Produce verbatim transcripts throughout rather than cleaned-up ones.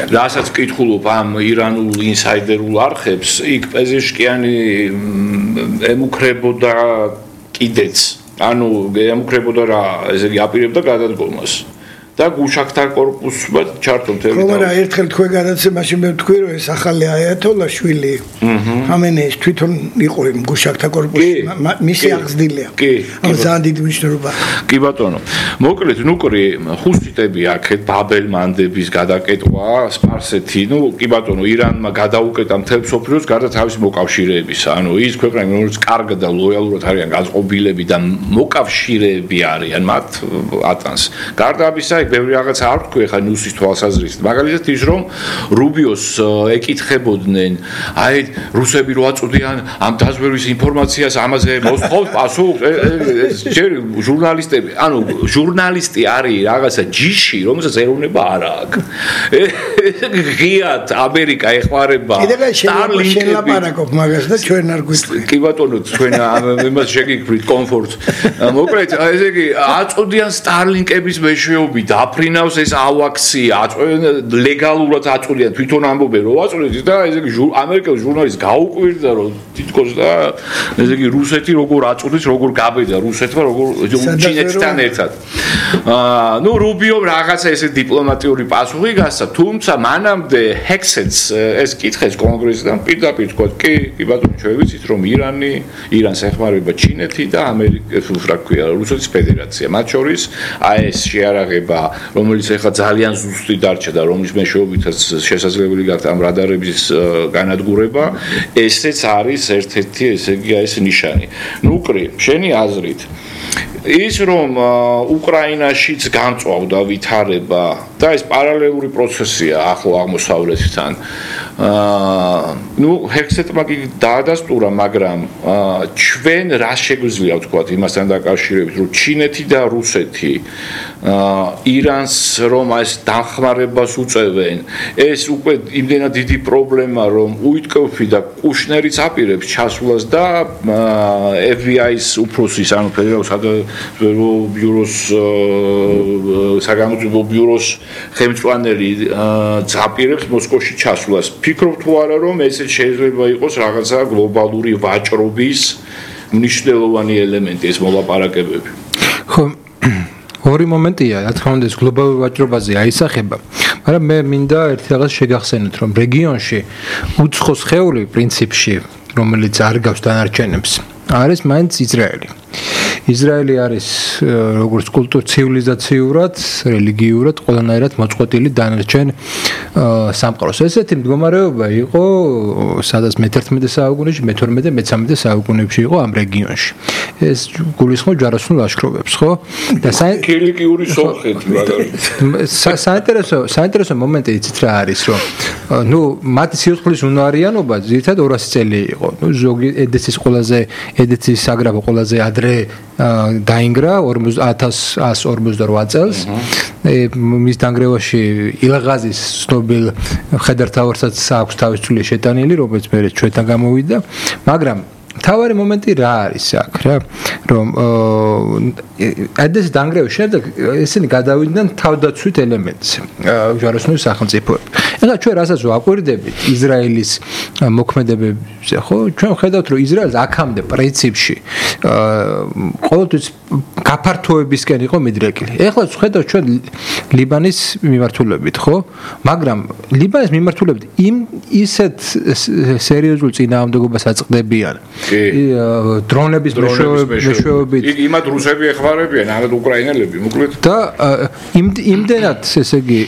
რასაც ვკითხულობ ამ ირანულ ინსაიდერულ არხებს, იქ პეზეშკიანი ემუქრებოდა კიდეც, ანუ ემუქრებოდა რა, ესე იგი აპირებდა გადადგომას. და გუშაქთა კორპუსმა ჩართო მთელი. ხო, მაგრამ ერთხელ თქვენ გადაცემაში მე ვთქვი, რომ ეს ახალი აიათოლაშვილი, ხამენეის თვითონ იყო იმ გუშაქთა კორპუსში, მისი აღზრდილია. კი. ამ ძალიან დიდი მნიშვნელობა. კი ბატონო. მოკლედ, ნუკრი ხუსიტები აქეთ ბაბელმანდების გადაკეტვა, სპარსეთი, ნუ კი ბატონო, ირანმა გადაუკეტა მთელ მსოფლიოს გარდა თავისი მოკავშირეებისა. ანუ ის ქვეყნები, რომელიც კარგად და ლოიალურად არიან განწყობილები და მოკავშირეები არიან მათ ატანს. გარდა ამისა ბევრი რაღაცა არ თქვი ხა ნუსის თვალსაზრისით. მაგალითად ის რომ რუბიოს ეკითხებოდნენ, აი რუსები რო აწვდიან ამ დაზვერვის ინფორმაციას ამაზე მოსხოვს პასუხს, ეს ჯერ ჟურნალისტები, ანუ ჟურნალისტი არის რაღაცა ჯიში, რომელსაც ეროვნება არ აქვს. ღიად ამერიკა ეხმარება სტარლინკები ლაპარაკობ მაგას და ჩვენ არ გვიტყვი. კი ბატონო, ჩვენ იმას შეგიქვით კომფორტს. მოკლედ, ესე იგი აწვდიან სტარლინკების მეშვეობით აფრინავს ეს ავაქსია, ლეგალურად აწვდიან, თვითონ ამბობენ რომ აწვდით და ესე იგი ამერიკელ ჟურნალისტს გაუკვირდა რომ თითქოს და ესე იგი რუსეთი როგორ აწვდის, როგორ გაბედა რუსეთმა, როგორ ჩინეთთან ერთად. აა, ნუ რუბიომ რაღაცა ესე დიპლომატიური პასუხი გასცა, თუმცა მანამდე ჰექსეტს ეს კითხეს კონგრესიდან პირდაპირ თქვა, კი, კი ბატონო, ჩვენ ვიცით რომ ირანი, ირანს ეხმარება ჩინეთი და ამერიკა, რა ქვია, რუსეთის ფედერაცია. მათ შორის აი ეს შეარაღება, რომელიც ახლა ძალიან ზუსტი დარჩა და რომლის მეშვეობითაც შესაძლებელი გახდა ამ რადარების განადგურება, ესეც არის ერთ-ერთი, ესე იგი, ეს ნიშანი. ნუკრი, შენი აზრით ის რომ უკრაინაშიც გამწვავდა ვითარება და ეს პარალელური პროცესია ახლო აღმოსავლეთთან. აა, ნუ ჰექსეტმა კი დაადასტურა, მაგრამ ჩვენ რა შეგვიძლია ვთქვათ იმასთან დაკავშირებით, რომ ჩინეთი და რუსეთი აა ირანს რომ ეს დახმარებას უწევენ, ეს უკვე იმდენად დიდი პრობლემა, რომ უიტკოფი და კუშნერიც აპირებს ჩასვლას და ეფ ბი აის უფროსის, ანუ ფედერალურ ბიუროს საგამოძიებო ბიუროს ხელმძღვანელი აპირებს მოსკოვში ჩასვლას. ფიქრობ თუ არა რომ ეს შეიძლება იყოს რაღაცა გლობალური ვაჭრობის მნიშვნელოვანი ელემენტი ეს მოლაპარაკებები. ხო, ორი მომენტია, რა თქმა უნდა, ეს გლობალურ ვაჭრობაზე აისახება, მაგრამ მე მინდა ერთი რაღაც შეგახსენოთ, რომ რეგიონში უცხო სხეული პრინციპში, რომელიც არ გავს დანარჩენებს, არის მაინც ისრაელი. ისრაელი არის როგორც კულტურ ცივილიზაციურად, რელიგიურად ყველანაირად მოწყვეტილი დანარჩენ სამყაროს. ესეთი მდგომარეობა იყო სადაც მეთერთმეტე საუკუნეში, მეთორმეტე, მეთერთმეტე საუკუნეებში იყო ამ რეგიონში. ეს გულისხმობს ჯვაროსნულ ლაშქრობებს, ხო? და კილიკიური სომხეთი მაგალითად. საინტერესო საინტერესო მომენტი იცით რა არის, რომ ნუ მათი სიოცხლის უნარიანობა ძირითადად ორასი წელი იყო. ნუ ზოგი ედესის ყველაზე ედესის საგრაფო ყველაზე ადრე დაინგრა ათას ათას ორმოცდაოთხ წელს. მის დანგრევაში ილღაზის ცნობილ მხედართმთავარსაც აქვს თავის წვლილი შეტანილი, რომელიც მე ჩვენთან გამოვიდა, მაგრამ თავარი მომენტი რა არის აქ რა, რომ ედესის დანგრევის შემდეგ ესენი გადავიდნენ თავდაცვით ელემენტს ჯვაროსნული სახელმწიფოები. ეხლა ჩვენ რასაც ვაკვირდებით ისრაელის მოქმედებებზე, ხო, ჩვენ ხედავთ რომ ისრაელს აქამდე პრინციპში ყოველთვის გაფართოებისკენ იყო მიდრეკილი. ეხლა ხედავთ ჩვენ ლიბანის მიმართულებით, ხო? მაგრამ ლიბანის მიმართულებით იმ ისეთ სერიოზულ წინააღმდეგობას აწყდებიან. დრონების მეშვეობით. იმად რუსები ეხმარებიან, არა უკრაინელები, მოკლედ. და იმდენად, ესე იგი,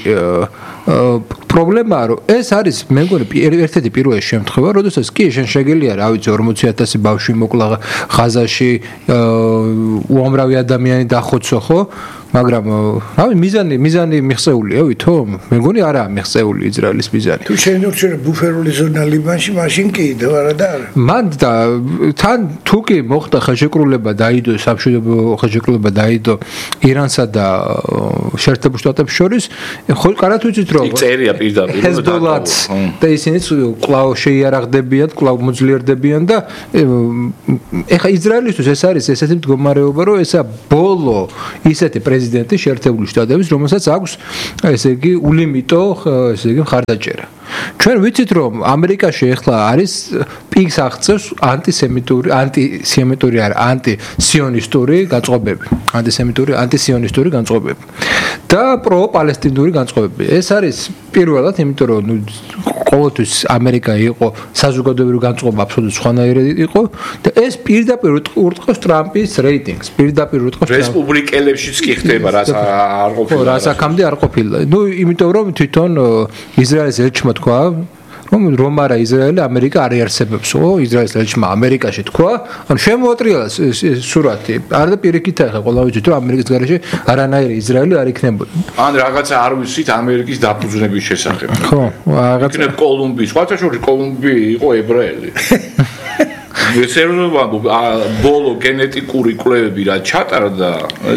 პრობლემაა, რომ ეს არის მე მგონი ერთ-ერთი პირველი შემთხვევა, როდესაც კი შენ შეგელია, რა ვიცი, ორმოცი ათასი ბავშვი მოკლა ღაზაში, უამრავი ადამიანი დახოცო, ხო? მაგრამ რავი მიზანი მიზანი მიღწეულია ვითო? მე მგონი არაა მიღწეული ისრაელის მიზანი. თუ შენ ვთქვი ბუფერული ზონა ლიბანში, მაშინ კი და არა და არა. მან და თან თუ კი მოხდა ხელშეკრულება დაიდო, სამშვიდობო ხელშეკრულება დაიდო ირანსა და შეერთებულ შტატებს შორის, ხო კარად ვიცით რომ იქ წერია პირდაპირ ჰეზბოლაც და ისინიც კვლავ შეიარაღდებიან, კვლავ მოძლიერდებიან და ეხა ისრაელისთვის ეს არის ესეთი მდგომარეობა, რომ ესა ბოლო ისეთი პრეზიდენტი შეერთებული შტატების, რომელსაც აქვს ესე იგი ულიმიტო ესე იგი მხარდაჭერა. ჩვენ ვიცით რომ ამერიკაში ახლა არის პიკს აღწევს ანტისემიტური ანტისემიტური არა ანტისიონისტური განწყობები ანტისემიტური ანტისიონისტური განწყობები და პრო-პალესტინური განწყობები. ეს არის პირველად იმიტომ რომ ნუ ყოველთვის ამერიკა იყო საზოგადოებრივი განწყობა აბსოლუტურად სხვანაირი იყო და ეს პირდაპირ ურტყავს ტრამპის რეიტინგს პირდაპირ ურტყავს რესპუბლიკელებშიც კი ხდება რაც არ ყოფილა რაც აქამდე არ ყოფილა. ნუ იმიტომ რომ თვითონ ისრაელის ელჩმა თქვა რომ რომ არა ისრაელი ამერიკა არ იარსებებსო ისრაელის ელჩმა ამერიკაში თქვა ანუ შემოატრიალა სურათი არ და პირიქით ახლა ყველა ვიცით რომ ამერიკის გარეშე არანაირი ისრაელი არ იქნებოდა ან რაღაცა არ ვიცით ამერიკის დაფუძნების შესახებ ხო რაღაცა იქნებ კოლუმბიის სხვათა შორის კოლუმბია იყო ებრაელი სერიოზულად ბოლო გენეტიკური კვლევები რა ჩატარდა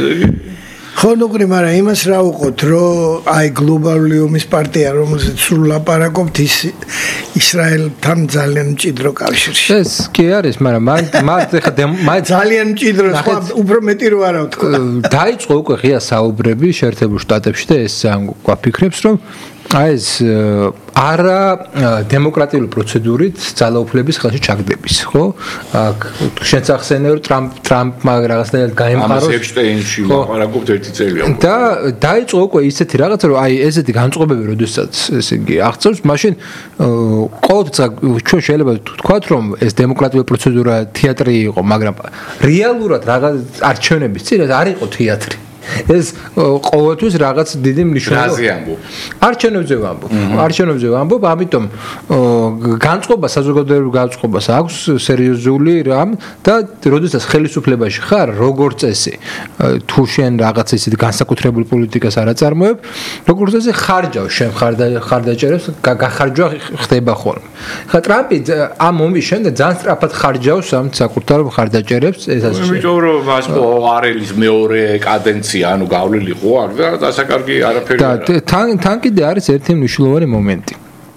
ხო ნუგრი მაგრამ იმას რა უყოთ რომ აი გლობალური ომის პარტია რომელზეც სულ ლაპარაკობთ ის ისრაელთან ძალიან მჭიდრო კავშირში ეს კი არის მაგრამ მაგ ხა ძალიან მჭიდრო სხვა უფრო მეტი რო არა ვთქვა დაიწყო უკვე ღია საუბრები შეერთებულ შტატებში და ეს გვაფიქრებს რომ აი ეს არა დემოკრატიული პროცედურით ძალაუფლების ხელში ჩაგდების, ხო? აქ შენც ახსენე რომ ტრამპ ტრამპმა რაღაცნაირად გაემყაროს. ამას ეპშტეინში ლაპარაკობთ ერთი წელია. და დაიწყო უკვე ისეთი რაღაცა რომ აი ესეთი განწყობები როდესაც ესე იგი აღწევს, მაშინ ყოველთვის ჩვენ შეიძლება ვთქვათ რომ ეს დემოკრატიული პროცედურა თეატრი იყო, მაგრამ რეალურად რაღაც არჩევნების წინ არ იყო თეატრი. ეს ყოველთვის რაღაც დიდი მნიშვნელობა არჩევნებზე ვამბობ არჩევნებზე ვამბობ ამიტომ განწყობა საზოგადოებრივ განწყობას აქვს სერიოზული რამ და როდესაც ხელისუფლებაში ხარ როგორც წესი თუ შენ რაღაც ისეთი განსაკუთრებული პოლიტიკას არ აწარმოებ როგორც წესი ხარჯავ შენ ხარდაჭერებს გახარჯვა ხდება ხოლმე ხა ტრამპი ამ ომის შემდეგ ძალიან სწრაფად ხარჯავს ამ საკუთარ ხარდაჭერებს ეს ასე იმიტომ რომ მას არელის მეორე კადენცია ანუ გავლილი ხო არ და დასაკარგი არაფერი არა. და თან თან კიდე არის ერთი მნიშვნელოვანი მომენტი.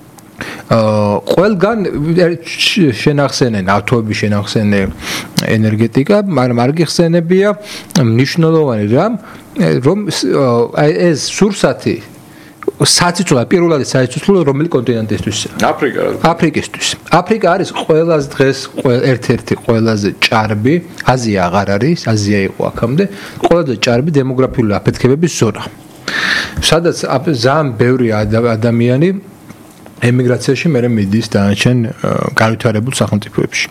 აა ყველგან შენახსენე ნავთობი შენახსენე ენერგეტიკა, მაგრამ არ გიხსენებია მნიშვნელოვანი რამ რომ ეს სურსათი საციცოა პირველად საციცოა რომელი კონტინენტისთვის? აფრიკა. აფრიკისთვის. აფრიკა არის ყველაზე დღეს ერთ-ერთი ყველაზე ჭარბი, აზია აღარ არის, აზია იყო აქამდე, ყველაზე ჭარბი დემოგრაფიული აფეთქებების ზონა. სადაც ძალიან ბევრი ადამიანი ემიგრაციაში მერე მიდის დანარჩენ განვითარებულ სახელმწიფოებში.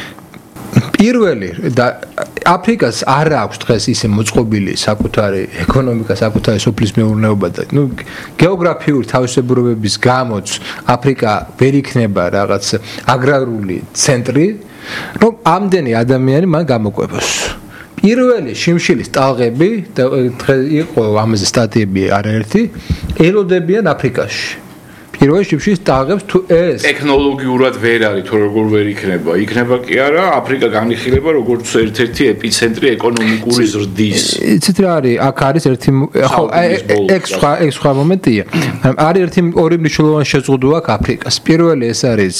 პირველი და აფრიკას არ აქვს დღეს ისე მოწყობილი საკუთარი ეკონომიკა, საკუთარი სოფლის მეურნეობა და ნუ გეოგრაფიული თავისებურებების გამოც აფრიკა ვერ იქნება რაღაც აგრარული ცენტრი, რომ ამდენი ადამიანი მან გამოყვებას. პირველი შიმშილის ტალღები და დღეს იყო ამაზე სტატიები არაერთი ელოდებიან აფრიკაში. პირველი შიმშილის ტალღებს თუ ეს ტექნოლოგიურად ვერ არის თუ როგორ ვერ იქნება. იქნება კი არა, აფრიკა განიხილება როგორც ერთ-ერთი ეპიცენტრი ეკონომიკური ზრდის. იცით რა არის? აქ არის ერთი ხო ეგ სხვა ეგ სხვა მომენტია. არის ერთი ორი მნიშვნელოვანი შეზღუდვა აქ აფრიკას. პირველი ეს არის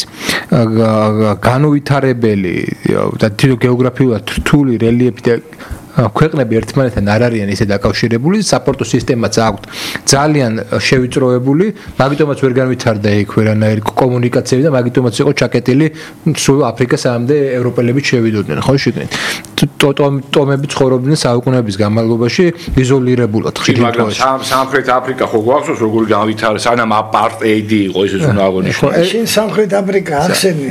განუვითარებელი და გეოგრაფიულად რთული რელიეფი და ქვეყნები ერთმანეთთან არ არიან ისე დაკავშირებული, საპორტო სისტემაც აქვს ძალიან შევიწროებული, მაგიტომაც ვერ განვითარდა იქ ვერანაირი კომუნიკაციები და მაგიტომაც იყო ჩაკეტილი სულ აფრიკასამდე ევროპელები შევიდოდნენ, ხო შეგნით. ტომები ცხოვრობდნენ საუკუნეების განმავლობაში იზოლირებულად. მაგრამ სამხრეთ აფრიკა ხო გვახსოვს როგორი განვითარდა, სანამ აპარტეიდი იყო ისე უნდა აღნიშნო. შენ სამხრეთ აფრიკა ახსენე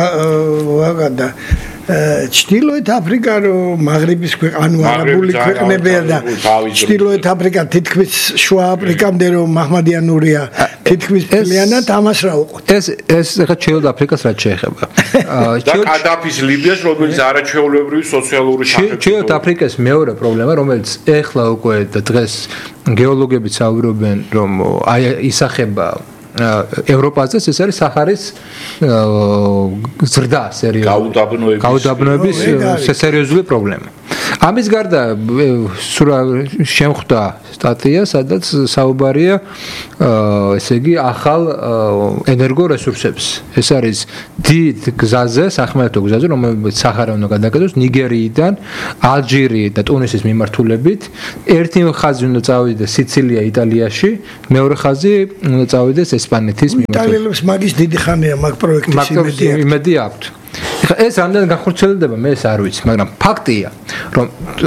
ვაგადა ჩtildeოეთ აფრიკა რომ მაღრიბის ქვეყანა ანუ არაბული ქვეყნებია და ჩtildeოეთ აფრიკა თითქმის შუა აფრიკამდე რომ მაჰმადიანურია თითქმის მთლიანად ამას რა უყოთ ეს ეს ხა ჩtildeოეთ აფრიკას რაც შეეხება და კადაფის ლიბიას რომელიც არაჩვეულებრივი სოციალური სახე ჩtildeოეთ აფრიკის მეორე პრობლემა რომელიც ეხლა უკვე დღეს გეოლოგები საუბრობენ რომ აი ისახება ევროპაზე ეს არის საჰარის ზრდა სერიოზული გაუდაბნოების სერიოზული პრობლემა. ამის გარდა სურა შემხვდა სტატია, სადაც საუბარია ესე იგი ახალ ენერგორესურსებს. ეს არის დიდ გზაზე, სახმელეთო გზაზე, რომელიც საჰარა უნდა გადაკეთოს ნიგერიიდან, ალჟირიიდან და ტუნისის მიმართულებით. ერთი ხაზი უნდა წავიდეს სიცილია იტალიაში, მეორე ხაზი უნდა წავიდეს ესპანეთის მიმართულებით. იტალიელებს მაგის დიდი ხანია მაგ პროექტის იმედი აქვთ. ეს რამდენ განხორციელდება მე ეს არ ვიცი, მაგრამ ფაქტია, რომ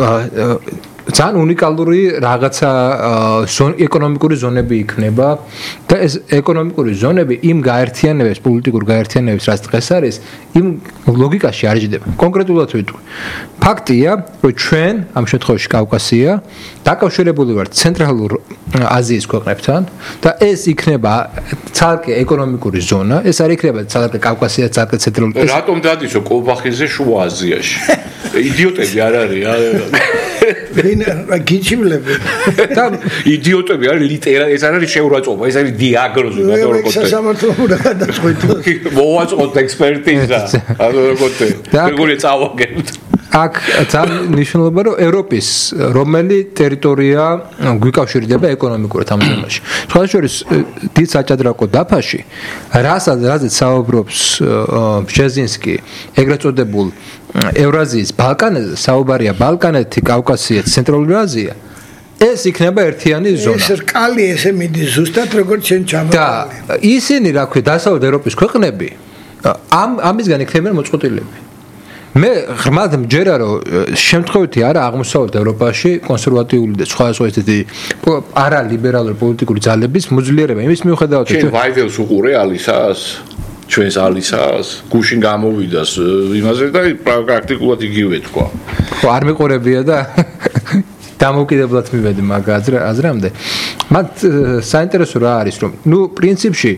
ძალიან უნიკალური რაღაცა ეკონომიკური ზონები იქნება და ეს ეკონომიკური ზონები იმ გაერთიანებებს, პოლიტიკურ გაერთიანებებს, რაც დღეს არის, იმ ლოგიკაში არ იჯდება. კონკრეტულად ვიტყვი. ფაქტია, რომ ჩვენ ამ შემთხვევაში კავკასია დაკავშირებული ვართ ცენტრალურ აზიის ქვეყნებთან და ეს იქნება ცალკე ეკონომიკური ზონა, ეს არ იქნება ცალკე კავკასია, ცალკე ცენტრალური. რატომ დადისო კოლბახიზე შუა აზიაში? იდიოტები არ არის, არა. ვინ გიჩივლები და იდიოტები არის ლიტერა ეს არ არის შეურაცხყოფა ეს არის დიაგნოზი გადავაკეთე სასამართლო უნდა გადაწყვეტოს მოვაწყოთ ექსპერტიზა გადავაკეთე როგორი წავაგებთ აქ ძალიან მნიშვნელობა რომ ევროპის რომელი ტერიტორია გვიკავშირდება ეკონომიკურად ამ ზონაში სხვა შორის დიდ საჭადრაკო დაფაში რასაც რაზეც საუბრობს ბჟეზინსკი ეგრეთ წოდებულ ევრაზიის ბალკანებზე საუბარია ბალკანეთი, კავკასია, ცენტრალური აზია. ეს იქნება ერთიანი ზონა. ეს რკალი ესე მიდის ზუსტად როგორც ჩვენ ჩამოვარდნი. და ისინი რა ქვია დასავლეთ ევროპის ქვეყნები ამ ამისგან იქნებიან მოწყობილები. მე ღრმად მჯერა რომ შემთხვევითი არა აღმოსავლეთ ევროპაში კონსერვატიული და სხვა სხვა ესეთი არალიბერალური პოლიტიკური ძალების მოძლიერება იმის მიუხედავად რომ ჩვენ ვაიდელს უყურე ალისას ჩვენს ალისას გუშინ გამოვიდას იმაზე და პრაქტიკულად იგივე თქვა. ხო არ მეყურებია და დამოუკიდებლად მივედი მაგ აზრამდე. მათ საინტერესო რა არის რომ ნუ პრინციპში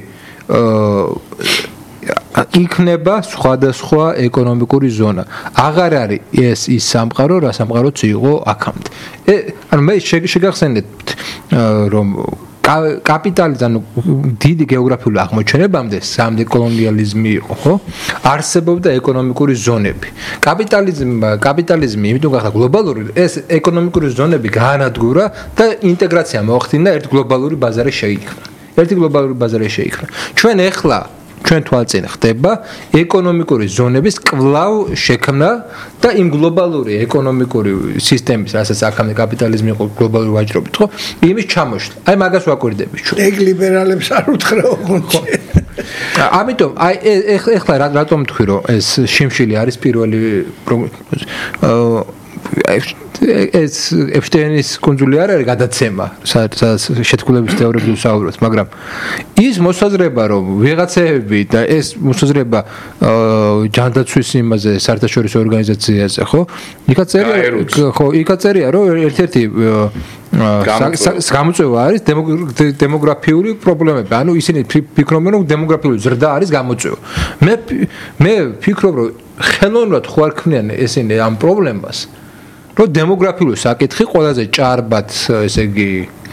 იქნება სხვადასხვა ეკონომიკური ზონა. აღარ არის ეს ის სამყარო, რა სამყაროც იყო აქამდე. ანუ მე შეგახსენეთ რომ კაპიტალიზმი ანუ დიდი გეოგრაფიული აღმოჩენებამდე სამდე კოლონიალიზმი იყო, ხო? არსებობდა ეკონომიკური ზონები. კაპიტალიზმი კაპიტალიზმი იმიტომ გახდა გლობალური, ეს ეკონომიკური ზონები გაანადგურა და ინტეგრაცია მოახდინა ერთ გლობალური ბაზარი შეიქმნა. ერთი გლობალური ბაზარი შეიქმნა. ჩვენ ეხლა ჩვენ თვალწინ ხდება ეკონომიკური ზონების კვლავ შექმნა და იმ გლობალური ეკონომიკური სისტემის, რასაც აქამდე კაპიტალიზმი იყო გლობალური ვაჭრობით, ხო? იმის ჩამოშლა. აი მაგას ვაკვირდებით ჩვენ. ეგ ლიბერალებს არ უთხრა ხონჩი. ამიტომ აი ეხლა რატომ თქვი რომ ეს შიმშილი არის პირველი ეს ეფშტეინის კუნძული არ არის გადაცემა, სადაც შეთქმულების თეორიებზე ვსაუბრობთ, მაგრამ ის მოსაზრება, რომ ვიღაცები და ეს მოსაზრება ჯანდაცვის იმაზე საერთაშორისო ორგანიზაციაზე, ხო? იქაც წერია, ხო, იქაც წერია, რომ ერთ-ერთი გამოწვევა არის დემოგრაფიული პრობლემები. ანუ ისინი ფიქრობენ, რომ დემოგრაფიული ზრდა არის გამოწვევა. მე მე ვფიქრობ, რომ ხელოვნურად ხო არ ქმნიან ესენი ამ პრობლემას. რომ დემოგრაფიული საკითხი ყველაზე ჭარბად, ესე იგი,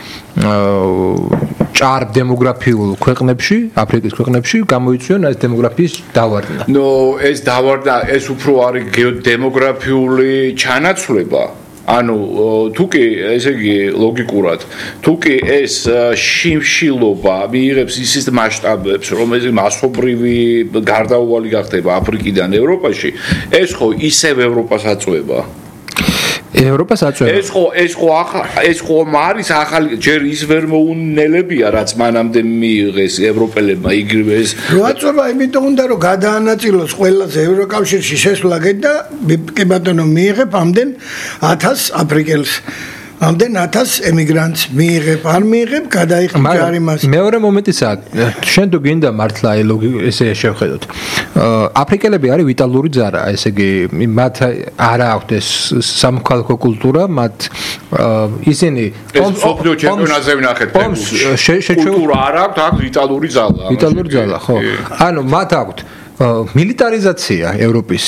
ჭარბ დემოგრაფიულ ქვეყნებში, აფრიკის ქვეყნებში გამოიწვიონ ეს დემოგრაფიის დავარდნა. ნო, ეს დავარდნა, ეს უფრო არის გეოდემოგრაფიული ჩანაცვლება. ანუ თუკი, ესე იგი, ლოგიკურად, თუკი ეს შიმშილობა მიიღებს ისეთ მასშტაბებს, რომ ეს მასობრივი გარდაუვალი გახდება აფრიკიდან ევროპაში, ეს ხო ისევ ევროპას აწვევა. ევროპას აწვევა. ეს ხო ეს ხო ახლა ეს ხო არის ახალი ჯერ ის ვერ მოუნელებია რაც მანამდე მიიღეს ევროპელებმა იგივე ეს რო აწვევა იმიტომ უნდა რომ გადაანაწილოს ყველაზე ევროკავშირში შესვლა და კი ბატონო მიიღებ ამდენ ათას აფრიკელს ამდენ ათას ემიგრანტს მიიღებ არ მიიღებ გადაიხდა ჯარიმას მეორე მომენტისაა შენ თუ გინდა მართლა ესე შევხედოთ აფრიკელები არის ვიტალური ძარა ესე იგი მათ არ აქვთ ეს სამოქალაქო კულტურა მათ ისინი სოფლიო ჩემპიონატზე ვნახეთ კულტურა არ აქვთ აქ ვიტალური ძალა ვიტალური ძალა ხო ანუ მათ აქვთ მილიტარიზაცია ევროპის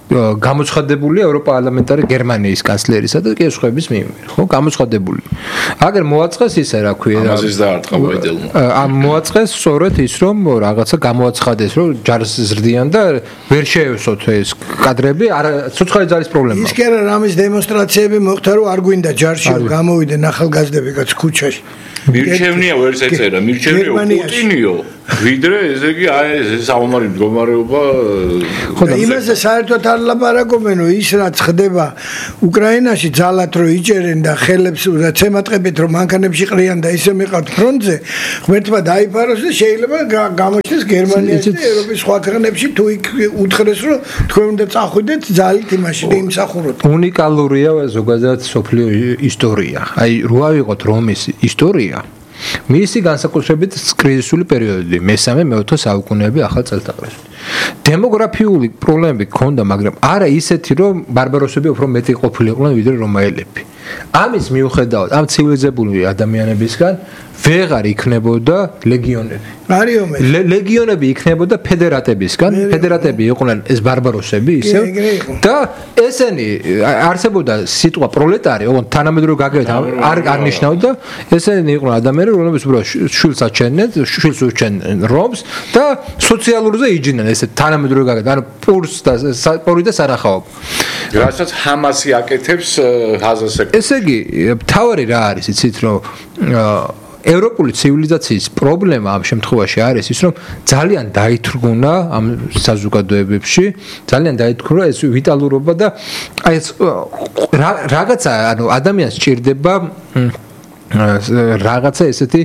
გამოცხადებულია ევროპარლამენტარი გერმანიის კანცლერისა და კიდევ სხვების მიმართ, ხო? გამოცხადებული. აგერ მოაწყეს ისე, რა ქვია, ამაზეც დაარტყა ვეიდელმა. ამ მოაწყეს სწორედ ის, რომ რაღაცა გამოაცხადეს, რომ ჯარს ზრდიან და ვერ შეევსოთ ეს კადრები, არა ცოცხალი ძალის პრობლემა. ის კი არა, რამის დემონსტრაციები მოხდა, რომ არ გვინდა ჯარში გამოვიდნენ ახალგაზრდები კაც ქუჩაში. მირჩევნია ვერც ეწერა, მირჩევნია პუტინიო. ვიდრე ესე იგი აი ეს საომარი მდგომარეობა ხო იმაზე საერთოდ არ ლაპარაკობენ რომ ის რაც ხდება უკრაინაში ძალად რო იჭერენ და ხელებს ცემატყებით რომ მანქანებში ყრიან და ისე მიყავთ ფრონტზე ღმერთმა დაიფაროს და შეიძლება გამოჩნდეს გერმანიაში და ევროპის სხვა ქვეყნებში თუ იქ უთხრეს რომ თქვენ უნდა წახვიდეთ ძალით იმაში და იმსახუროთ უნიკალურია ზოგადად სოფლიო ისტორია აი რო ავიღოთ რომის ისტორია მისი განსაკუთრებით კრიზისული პერიოდი მესამე მეოთხე საუკუნეები ახალ წელთაღრიში დემოგრაფიული პრობლემები ქონდა მაგრამ არა ისეთი რომ ბარბაროსები უფრო მეტი ყოფილიყვნენ ვიდრე რომაელები ამის მიუხედავად ამ ცივილიზებული ადამიანებისგან ვეღარ იქნებოდა ლეგიონები არიომე ლეგიონები იქნებოდა ფედერატებისგან ფედერატები იყვნენ ეს ბარბაროსები ისე და ესენი არსებობდა სიტყვა პროლეტარი ოღონდ თანამედროვე გაგებით არ არ ნიშნავდა ესენი იყვნენ ადამიანები რომლებიც უბრალოდ შვილს აჩენენ შვილს უჩენენ რომს და სოციალურზე იჯინენ ესე თანამედროვე გაგებით ანუ პურს და პური და სარახაობა რასაც ჰამასი აკეთებს ღაზას ესე იგი თავარი რა არის იცით რომ ევროპული ცივილიზაციის პრობლემა ამ შემთხვევაში არის ის რომ ძალიან დაითრგუნა ამ საზოგადოებებში ძალიან დაითრგუნა ეს ვიტალურობა და აი ეს რაღაცა ანუ ადამიანს სჭირდება რაღაცა ესეთი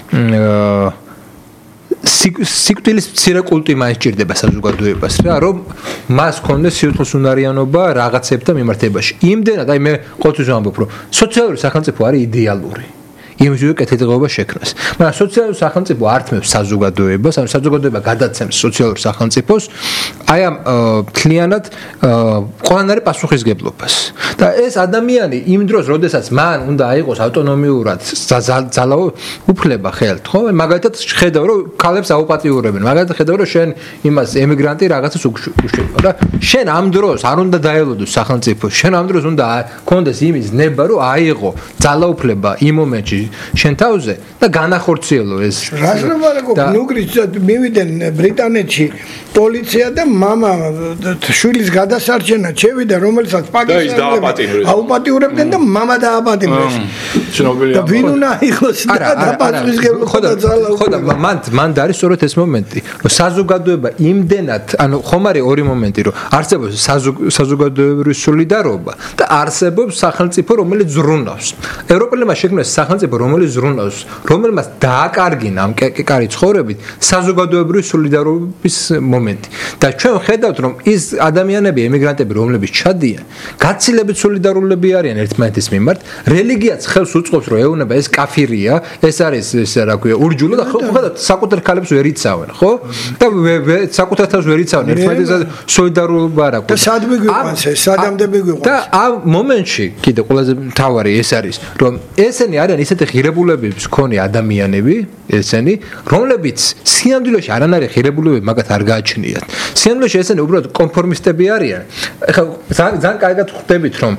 სიკვდილის მცირე კულტი მაინც სჭირდება საზოგადოებას რა რომ მას ქონდეს სიუთხესუნარიანობა რაღაცებთან მიმართებაში იმდენად აი მე ყოველთვის ვამბობ რომ სოციალური სახელმწიფო არის იდეალური იმისივე კეთილდღეობა შექმნას. მაგრამ სოციალური სახელმწიფო ართმევს საზოგადოებას, ანუ საზოგადოება გადაცემს სოციალურ სახელმწიფოს, აი ამ თლიანად ყველანაირი პასუხისგებლობას. და ეს ადამიანი იმ დროს, როდესაც მან უნდა აიღოს ავტონომიურად ძალაო უფლება ხელთ, ხო? მაგალითად ხედავ, რომ ქალებს აუპატიურებენ. მაგალითად ხედავ, რომ შენ იმას ემიგრანტი რაღაცას უშევა და შენ ამ დროს არ უნდა დაელოდოს სახელმწიფო. შენ ამ დროს უნდა კონდეს იმის ნება, რომ აიღო ძალაუფლება იმ მომენტში შენ თავზე და განახორციელო ეს. რა ლაპარაკობ, ნუგრის მივიდნენ ბრიტანეთში პოლიცია და мама შვილის გადასარჩენად შევიდა, რომელსაც პაკისტანელები აუპატიურებდნენ და мама დააპატიმრეს. ცნობილია. და ვინ უნდა იყოს და დაპატიმრება და ძალა. ხო და მან მან არის სწორედ ეს მომენტი, რომ საზოგადოება იმდენად, ანუ ხომ არის ორი მომენტი, რომ არსებობს საზოგადოებრივი სოლიდარობა და არსებობს სახელმწიფო, რომელიც ზრუნავს. ევროპელებმა შექმნეს სახელმწიფო, რომელიც ზრუნავს, რომელმაც დააკარგინა ამ კეკარი ცხოვრებით საზოგადოებრივი სოლიდარობის მომენტი. და ჩვენ ხედავთ, რომ ის ადამიანები, ემიგრანტები, რომლებიც ჩადიან, გაცილებით სოლიდარულები არიან ერთმანეთის მიმართ, რელიგიაც ხელს უწყობს, რომ ეუნება ეს კაფირია, ეს არის ეს რა ქვია, ურჯულო და ხედავთ, საკუთარ ქალებს ვერ იცავენ, ხო? და საკუთარ თავს ვერ იცავენ, ერთმანეთის სოლიდარობა არ აქვს. და სად მიგვიყვანს ეს, სადამდე მიგვიყვანს? და ამ მომენტში კიდე ყველაზე მთავარი ეს არის, რომ ესენი არიან ისეთი ღირებულებების მქონე ადამიანები, ესენი, რომლებიც სინამდვილეში არანაირი ღირებულებები მაგათ არ გააჩნიათ. სინამდვილეში ესენი უბრალოდ კონფორმისტები არიან. ეხლა ძალიან კარგად ხვდებით, რომ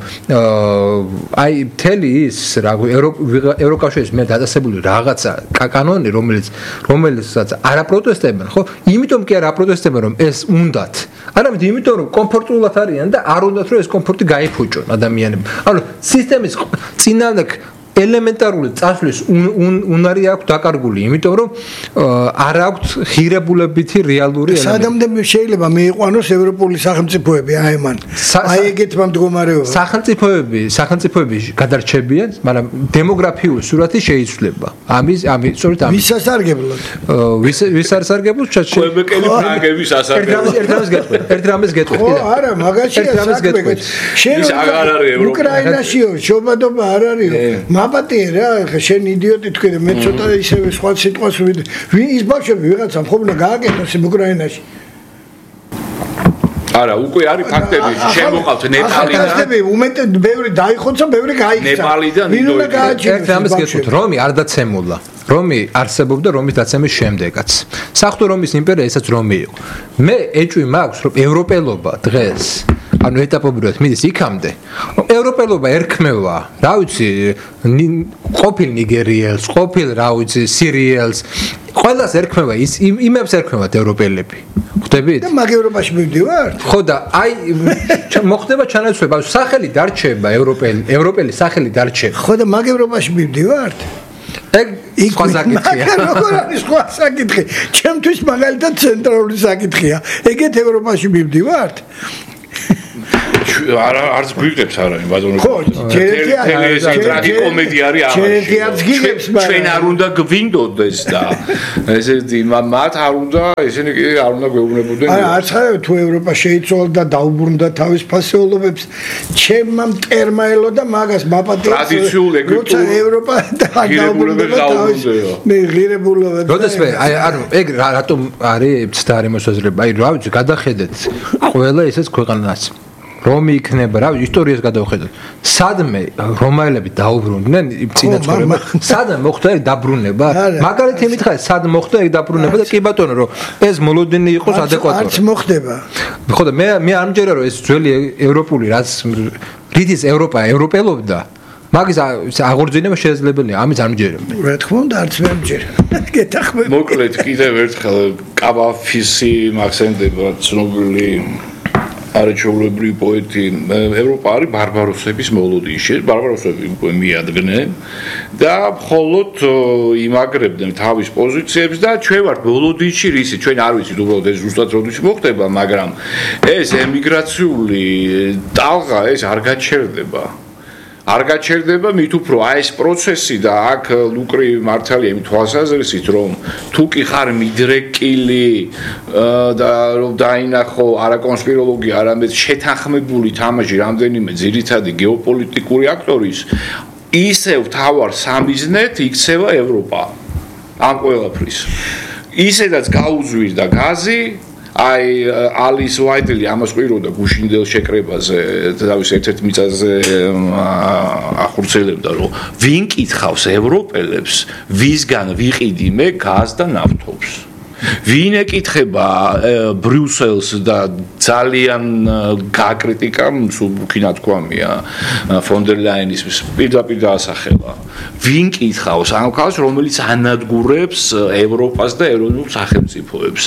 აი მთელი ის რა ევროკავშირის მე დაწესებული რაღაცა კანონი, რომელიც რომელსაც არ აპროტესტებენ, ხო? იმიტომ კი არ აპროტესტებენ, რომ ეს უნდათ. არამედ იმიტომ, რომ კომფორტულად არიან და არ უნდათ, რომ ეს კომფორტი გაიფუჭონ ადამიანებმა. ანუ სისტემის წინანდ ელემენტარული წასვლის უნარი აქვს დაკარგული, იმიტომ რომ არ აქვს ღირებულებითი რეალური ელემენტი. სადამდე შეიძლება მიიყვანოს ევროპული სახელმწიფოები აი მან. აი ეგეთმა მდგომარეობა. სახელმწიფოები, სახელმწიფოები გადარჩებიან, მაგრამ დემოგრაფიული სურათი შეიცვლება. ამის ამის სწორედ ამის. ვის სასარგებლოდ? ვის ვის სასარგებლოდ? კვებეკელი ფრანგების სასარგებლოდ. ერთ რამეს გეტყვი, ერთ რამეს გეტყვი. ხო, არა, მაგაშია საქმე. შენ აღარ არის ევროპა. უკრაინაშიო, შობადობა არ არისო. მაპატიე რა, შენ იდიოტი თქვენ, მე ცოტა ისევ სხვა სიტყვას ვიდე. ის ბავშვები ვიღაცამ ხომ უნდა გააკეთოს უკრაინაში. არა, უკვე არის ფაქტები, შემოყავთ ნეპალიდან. ფაქტები, უმეტად ბევრი დაიხოცა, ბევრი გაიქცა. ნეპალიდან ინდოეთიდან. ერთ რამეს გეტყვით, რომი არ დაცემულა. რომი არსებობდა რომის დაცემის შემდეგაც. საღვთო რომის იმპერია ესაც რომი იყო. მე ეჭვი მაქვს, რომ ევროპელობა დღეს ანუ ეტაპობრივად მიდის იქამდე. ევროპელობა ერქმევა, რა ვიცი, ყოფილ ნიგერიელს, ყოფილ რა ვიცი, სირიელს, ყველას ერქმევა ის იმებს ერქმევათ ევროპელები. ხვდებით? და მაგ ევროპაში მივდივართ? ხო და აი მოხდება ჩანაცვლება, სახელი დარჩება ევროპელი, ევროპელი სახელი დარჩება. ხო და მაგ ევროპაში მივდივართ? ეგ სხვა საკითხია. როგორ არის სხვა საკითხი? ჩემთვის მაგალითად ცენტრალური საკითხია. ეგეთ ევროპაში მივდივართ? არა არც გვიგებს არა ბაზონო ხო ეს ტრაგიკომედია არის ამაში ჩვენ არ უნდა გვინდოდეს და ესეთი მათ არ უნდა ესენი კი არ უნდა გვეუბნებოდნენ არა არც ხარ თუ ევროპა შეიცვალა და დაუბრუნდა თავის ფასეულობებს ჩემმა მტერმა ელოდა მაგას მაპატიებს ტრადიციულ ეგვიპტურ ევროპა დაუბრუნდა თავის მე ღირებულობა როდესმე აი ანუ ეგ რატომ არის ცდარი მოსაზრება აი რა ვიცი გადახედეთ ყველა ესეც ქვეყანას რომ იქნება, რა ვიცი, ისტორიას გადავხედოთ. სადმე რომაელები დაუბრუნდნენ წინა ცხოვრება. სადმე მოხდა ეგ დაბრუნება? მაგალითი მითხარი, სად მოხდა ეგ დაბრუნება და კი ბატონო, რომ ეს მოლოდინი იყოს ადეკვატური. არც მოხდება. ხო და მე მე არ მჯერა რომ ეს ძველი ევროპული რაც რითიც ევროპა ევროპელობდა მაგის აღორძინება შესაძლებელია, ამის არ მჯერა. რა თქმა უნდა, არც მე მჯერა. გეთახმები. მოკლედ კიდევ ერთხელ კაბაფისი მახსენდება ცნობილი არაჩვეულებრივი პოეტი ევროპა არის ბარბაროსების მოლოდინში ბარბაროსები უკვე მიადგნენ და მხოლოდ იმაგრებდნენ თავის პოზიციებს და ჩვენ ვართ მოლოდინში რისი ჩვენ არ ვიცით უბრალოდ ეს ზუსტად როდესაც მოხდება მაგრამ ეს ემიგრაციული ტალღა ეს არ გაჩერდება არ გაჩერდება მით უფრო აი ეს პროცესი და აქ ლუკრი მართალია იმ თვალსაზრისით რომ თუ კი ხარ მიდრეკილი და რომ დაინახო არა კონსპიროლოგია არამედ შეთანხმებული თამაში რამდენიმე ძირითადი გეოპოლიტიკური აქტორის ისევ თავარ სამიზნეთ იქცევა ევროპა ამ ყველაფრის ისედაც გაუძვირდა გაზი აი ალის ვაიტელი ამას ყვიროდა გუშინდელ შეკრებაზე თავის ერთ-ერთ მიწაზე ახორციელებდა რომ ვინ კითხავს ევროპელებს ვისგან ვიყიდი მე გაზს და ნავთობს ვინ ეკითხება ბრიუსელს და ძალიან გაკრიტიკა მსუბუქი ნათქვამია ფონ დერ ლაინის პირდაპირ დაასახელა ვინ კითხავს ამ ქალს რომელიც ანადგურებს ევროპას და ეროვნულ სახელმწიფოებს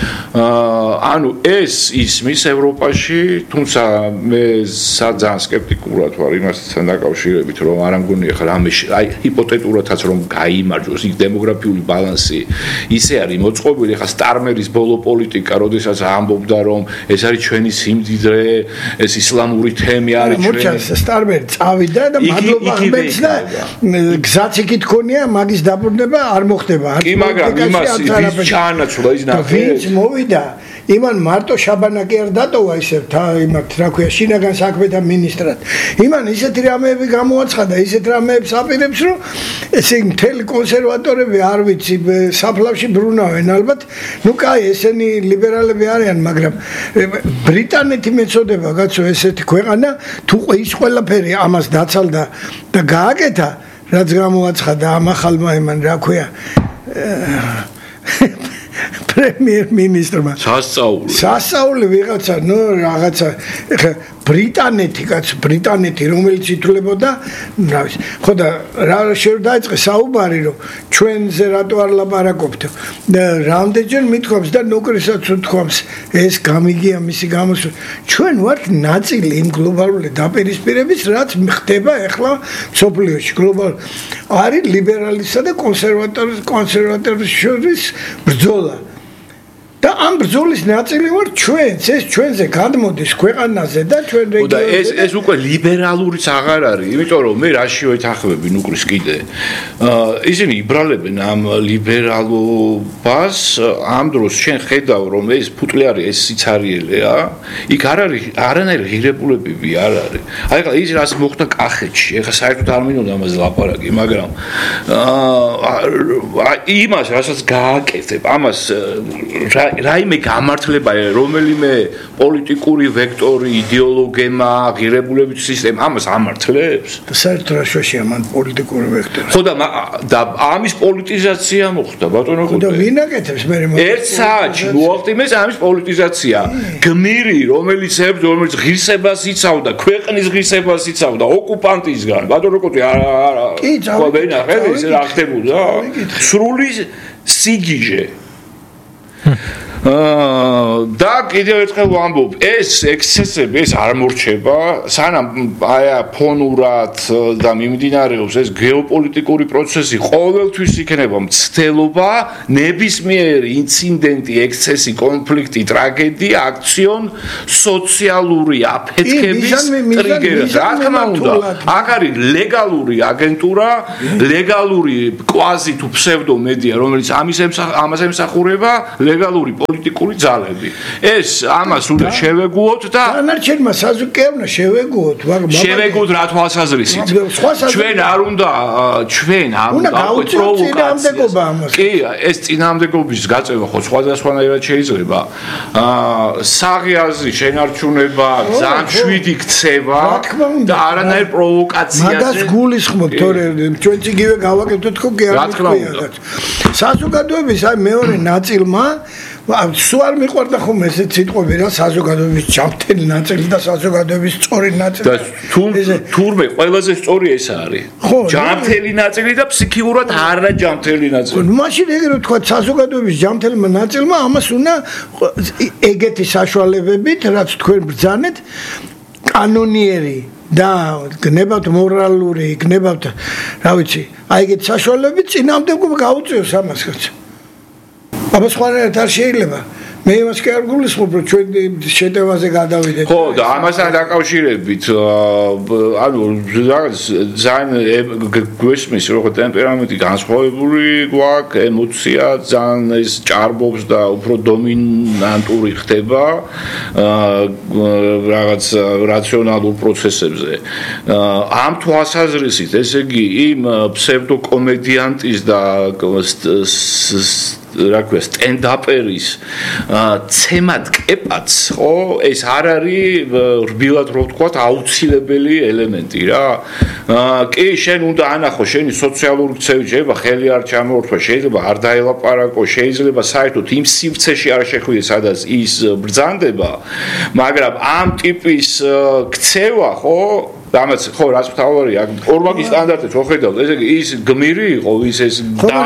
ანუ ეს ისმის ევროპაში თუმცა მე ძალიან სკეპტიკურად ვარ იმასთან დაკავშირებით რომ არ ამგონია ხარ ამის აი ჰიპოთეტურადაც რომ გაიმარჯვოს იქ დემოგრაფიული ბალანსი ისე არის მოწყობილი ეხა სტარმერის ბოლო პოლიტიკა, როდესაც ამბობდა რომ ეს არის ჩვენი სიმდიდრე, ეს ისლამური თემი არის ჩვენი. მოჩას სტარმერი წავიდა და მადლობა ხმებს და გზაც იქით ქონია, მაგის დაბრუნება არ მოხდება. კი, მაგრამ იმას ვის ჩაანაცვლა ის ნახე. ვინც მოვიდა იმან მარტო შაბანაკი არ დატოვა ისევ იმათ რა ქვია შინაგან საქმეთა მინისტრად. იმან ისეთი რამეები გამოაცხადა, ისეთ რამეებს აპირებს რომ ესე მთელი კონსერვატორები არ ვიცი საფლავში ბრუნავენ ალბათ. ნუ კაი ესენი ლიბერალები არიან, მაგრამ ბრიტანეთი მეწოდება კაცო ესეთი ქვეყანა თუ ის ყველაფერი ამას დაცალდა და გააკეთა რაც გამოაცხადა ამ ახალმა იმან რა ქვია პრემიერ-მინისტრმა სასწაული სასწაული ვიღაცა ნუ რაღაცა ეხა ბრიტანეთი კაც ბრიტანეთი რომელიც ითვლებოდა რა ვიცი ხო და რა შეიძლება დაიწყე საუბარი რომ ჩვენზე რატო არ ლაპარაკობთ და რამდენჯერ მithქვამს და ნუკრისაც უთქვამს ეს გამიგია მისი გამოსვლა ჩვენ ვართ ნაწილი იმ გლობალური დაპირისპირების რაც ხდება ახლა სოფლიოში გლობალ არის ლიბერალისა და კონსერვატორის კონსერვატორის შორის ბრძოლა და ამ ბრძოლის ნაწილი ვარ ჩვენც ეს ჩვენზე გადმოდის ქვეყანაზე და ჩვენ რეგიონზე და ეს ეს უკვე ლიბერალურიც აღარ არის იმიტომ რომ მე რაში ვეთანხმები ნუკრის კიდე ისინი იბრალებენ ამ ლიბერალობას ამ დროს შენ ხედავ რომ ეს ფუტლი არის ეს სიცარიელეა იქ არ არის არანაირი ღირებულებები არ არის აი ხა ის რაც მოხდა კახეთში ეხა საერთოდ არ მინდოდა ამაზე ლაპარაკი მაგრამ იმას რასაც გააკეთებ ამას რა რაიმე გამართლება, რომელიმე პოლიტიკური ვექტორი, იდეოლოგემა, ღირებულების სისტემა ამას ამართლებს? საერთოდ რაშოში ამან პოლიტიკური ვექტორი. ხო და და ამის პოლიტიზაცია მოხდა, ბატონო. ხო და ვინ აკეთებს მე მე? ერთ საათში მოახდინეს ამის პოლიტიზაცია. გმირი, რომელიც რომელიც ღირსებას იცავდა, ქვეყნის ღირსებას იცავდა ოკუპანტისგან, ბატონო კოტი არა. კი, ხო ვენახე ეს რა ხდებოდა? სრული სიგიჟე. აა და კიდევ ერთხელ ვამბობ, ეს ექსცესები ეს არ მორჩება, სანამ აი ფონურად და მიმდინარეობს ეს გეოპოლიტიკური პროცესი, ყოველთვის იქნება მცდელობა, ნებისმიერი ინციდენტი, ექსცესი, კონფლიქტი, ტრაგედია, აქციონ სოციალური აფეთქების ტრიგერი. რა თქმა უნდა, აქ არის ლეგალური აგენტურა, ლეგალური კვაზი თუ ფსევდო მედია, რომელიც ამის ამას ემსახურება, ლეგალური პოლიტიკური ძალები. ეს ამას უნდა შევეგუოთ და დანარჩენმა საზოგადოებმა შევეგუოთ, მაგრამ შევეგუოთ რა თვალსაზრისით. ჩვენ არ უნდა ჩვენ არ უნდა პროვოკაცია. კი, ეს წინააღმდეგობის გაწევა ხო სხვადასხვანაირად შეიძლება. აა საღი აზრი შენარჩუნება, ძალიან შვიდი ქცევა და არანაირ პროვოკაციაზე. მაგას გულისხმობ, თორე ჩვენც იგივე გავაკეთოთ ხო კი არ მithქვია. საზოგადოების აი მეორე ნაწილმა სულ არ მიყვარდა ხომ ესეც სიტყვები რა საზოგადოების ჯანმრთელი ნაწილი და საზოგადოების სწორი ნაწილი და თურმე ყველაზე სწორი ეს არის ჯანმრთელი ნაწილი და ფსიქიურად არა ჯანმრთელი ნაწილი მაშინ ეგრე თქვა საზოგადოების ჯანმრთელმა ნაწილმა ამას უნდა ეგეთი საშუალებებით რაც თქვენ ბრძანეთ კანონიერი და გნებავთ მორალური გნებავთ რა ვიცი აი ეგეთი საშუალებებით წინააღმდეგობა გაუწიოს ამას ხაც აბა სხვანაირად არ შეიძლება მე იმას კი არ გულისხმობ რომ ჩვენ შეტევაზე გადავიდეთ ხო და ამასთან დაკავშირებით ანუ რაღაც ძალიან გვესმის რომ ტემპერამენტი განსხვავებული გვაქვს ემოცია ძალიან ეს ჭარბობს და უფრო დომინანტური ხდება რაღაც რაციონალურ პროცესებზე ამ თვალსაზრისით ესე იგი იმ ფსევდოკომედიანტის და რა ქვია სტენდაპერის ცემად კეპაც ხო ეს არ არის რბილად რო ვთქვათ აუცილებელი ელემენტი რა კი შენ უნდა ანახო შენი სოციალური ქცევით შეიძლება ხელი არ ჩამოართვა შეიძლება არ დაელაპარაკო შეიძლება საერთოდ იმ სივრცეში არ შეხვიდე სადაც ის ბრძანდება მაგრამ ამ ტიპის ქცევა ხო დამაც ხო რაც მთავარია ორმაგი სტანდარტით ხო ხედავთ ესე იგი ის გმირი იყო ის ეს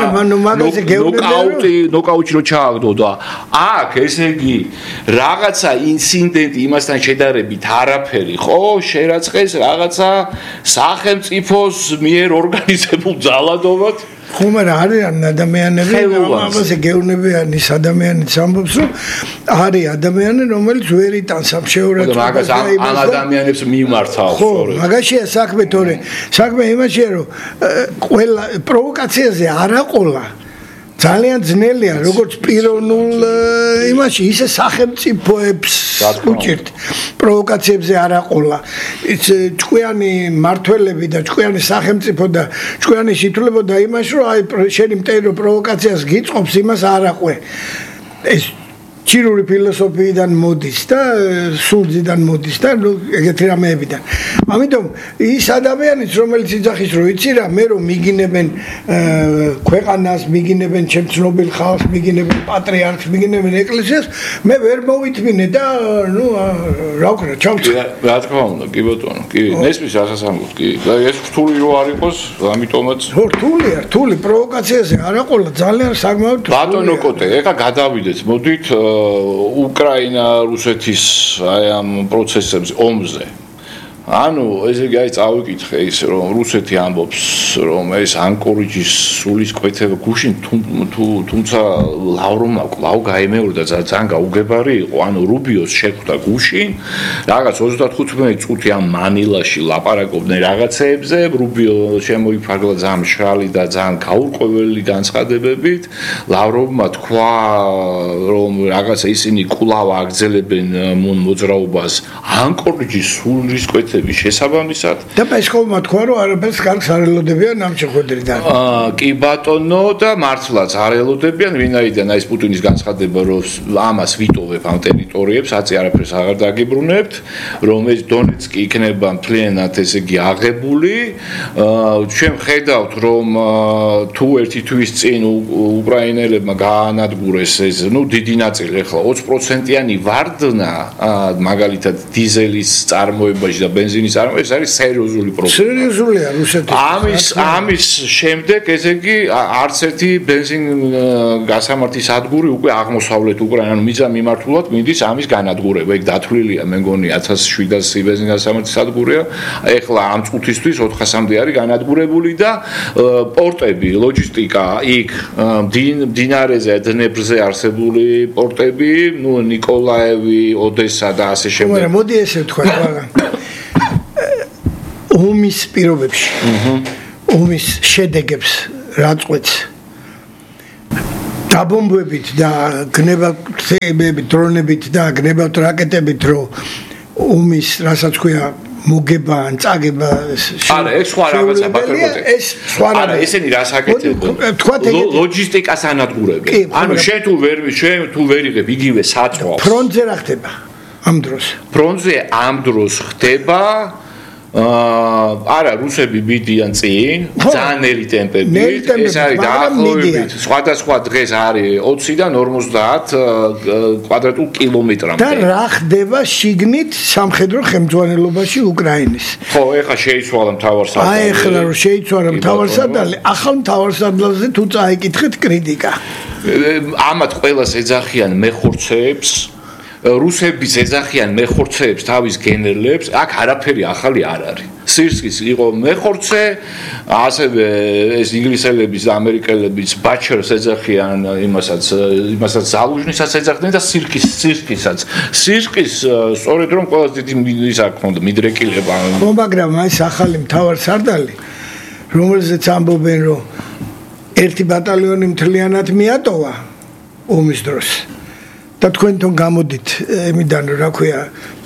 ნოკაუტი ნოკაუტი რო ჩააგდო და აქ ესე იგი რაღაცა ინციდენტი იმასთან შედარებით არაფერი ხო შერაცხეს რაღაცა სახელმწიფოს მიერ ორგანიზებულ ძალადობად ხომ არა არიან ადამიანები ამაზე გეუბნებიან ის ადამიანიც ამბობს რომ არის ადამიანი რომელიც ვერ იტანს ამ შეურაცხყოფას მაგას ამ ადამიანებს მიმართავ ხო მაგაშია საქმე თორე საქმე იმაშია რომ ყველა პროვოკაციაზე არა ყოლა ძალიან ძნელია როგორც პიროვნულ იმაში ისე სახელმწიფოებს უჭირთ პროვოკაციებზე არა ყოლა ის ჭკვიანი მართველები და ჭკვიანი სახელმწიფო და ჭკვიანი შეთულება და იმაში რომ აი შენი მტერო პროვოკაციას გიწყობს იმას არ აყვე ეს ჩირური ფილოსოფიიდან მოდის და სულძიდან მოდის და ეგეთი რამეებიდან. ამიტომ ის ადამიანიც რომელიც იძახის რომ იცი რა მე რომ მიგინებენ ქვეყანას, მიგინებენ ჩემ ცნობილ ხალხს, მიგინებენ პატრიარქს, მიგინებენ ეკლესიას, მე ვერ მოვითმინე და ნუ რა ვქნა, ჩავწე. რა თქმა უნდა, კი ბატონო, კი. ნესმის რასაც ამბობ, კი. ეს რთული რო არ იყოს, ამიტომაც რთულია, რთული პროვოკაციაზე არა ყოლა ძალიან საკმაოდ ბატონო კოტე, ეხა გადავიდეთ, მოდით უკრაინა რუსეთის აი ამ პროცესებზე ომზე ანუ ესე იგი აი წავიკითხე ის რომ რუსეთი ამბობს რომ ეს ანკორიჯის სულის კვეთება გუშინ თუმცა ლავროვმა კვლავ გაიმეორდა ძალიან გაუგებარი იყო ანუ რუბიოს შეხვდა გუშინ რაღაც ოცდათხუთმეტი წუთი ამ მანილაში ლაპარაკობდნენ რაღაცეებზე რუბიო შემოიფარგლა ძალიან მშრალი და ძალიან გაურკვეველი განცხადებებით ლავროვმა თქვა რომ რაღაცა ისინი კვლავ აგრძელებენ მოძრაობას ანკორიჯის სულის კვეთება გადაწყვეტილების შესაბამისად და პესკოვმა თქვა რომ არაფერს კარგს არ ელოდებიან ამ შეხვედრიდან. აა კი ბატონო და მართლაც არ ელოდებიან ვინაიდან აი ეს პუტინის განცხადება რომ ამას ვიტოვებ ამ ტერიტორიებს აწი არაფერს აღარ დაგიბრუნებთ რომ ეს დონეცკი იქნება მთლიანად ესე იგი აღებული აა ჩვენ ხედავთ რომ თუ ერთი თვის წინ უკრაინელებმა გაანადგურეს ეს ნუ დიდი ნაწილი ახლა ოცი პროცენტიანი ვარდნა მაგალითად დიზელის წარმოებაში და ბენზინის წარმოებაში ეს არის სერიოზული პრობლემა. სერიოზულია რუსეთის. ამის ამის შემდეგ ესე იგი არც ერთი ბენზინ გასამართი სადგური უკვე აღმოსავლეთ უკრაინაში მიზა მიმართულად მიდის ამის განადგურება. იქ დათვლილია მე მგონი ათას შვიდასი ბენზინ გასამართი სადგურია. ეხლა ამ წუთისთვის ოთხასამდე არის განადგურებული და პორტები, ლოჯისტიკა იქ მდინარეზე, დნეპრზე არსებული პორტები, ნუ ნიკოლაევი, ოდესა და ასე შემდეგ. მაგრამ მოდი ესე ვთქვა, ომის პირობებში. ომის შედეგებს რაწყვეტს დაბომბებით და გნებავთ დრონებით და გნებავთ რაკეტებით რო ომის რასაც ქვია მოგება ან წაგება არა ეს სხვა რაღაცა ბატონო ეს სხვა არა ესენი რას აკეთებენ ლოჯისტიკას ანადგურებენ ანუ შენ თუ ვერ შენ თუ ვერ იღებ იგივე საწყობს ფრონტზე რა ხდება ამ დროს ფრონტზე ამ დროს ხდება აა არა რუსები მიდიან წინ ძალიან ნელი ტემპებით ეს არის დაახლოებით სხვადასხვა დღეს არის ოცი და ორმოცდაათ კვადრატულ კილომეტრამდე და რა ხდება შიგნით სამხედრო ხელმძღვანელობაში უკრაინის ხო ეხლა შეიცვალა მთავარსარდალი აი ეხლა რომ შეიცვალა მთავარსარდალი ახალ მთავარსარდალზე თუ წაიკითხეთ კრიტიკა ამათ ყველას ეძახიან მეხორცეებს რუსების ეძახიან მეხორცეებს თავის გენერლებს აქ არაფერი ახალი არ არის სირსკის იყო მეხორცე ასევე ეს ინგლისელების და ამერიკელების ბაჩერს ეძახიან იმასაც იმასაც ზალუჟნისაც ეძახდნენ და სირკის სირსკისაც სირსკის სწორედ რომ ყველაზე დიდი მინდის აქ ხონდა მიდრეკილება ხო მაგრამ ეს ახალი მთავარსარდალი რომელზეც ამბობენ რომ ერთი ბატალიონი მთლიანად მიატოვა ომის დროს და თქვენთან გამოდით იმიდან რა ქვია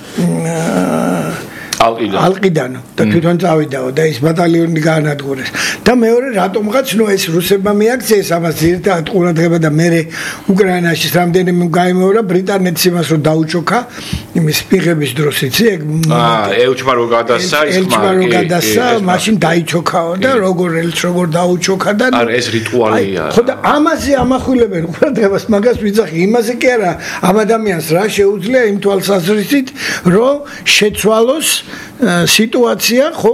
ალყიდან ალყიდან და თვითონ წავიდაო და ის ბატალიონი გაანადგურეს და მეორე რატომღაც ნუ ეს რუსებმა მიაქციეს ამას ერთად ყურადღება და მე უკრაინაში რამდენიმე გაიმეორა ბრიტანეთს იმას რომ დაუჩოქა იმის პიღების დროს იცი ეგ აა ელჩმა რო გადასცა ის ელჩმა რო გადასცა მაშინ დაიჩოქაო და როგორ ელჩ როგორ დაუჩოქა და არა ეს რიტუალია ხო და ამაზე ამახვილებენ ყურადღებას მაგას ვიძახი იმაზე კი არა ამ ადამიანს რა შეუძლია იმ თვალსაზრისით რომ შეცვალოს სიტუაცია ხო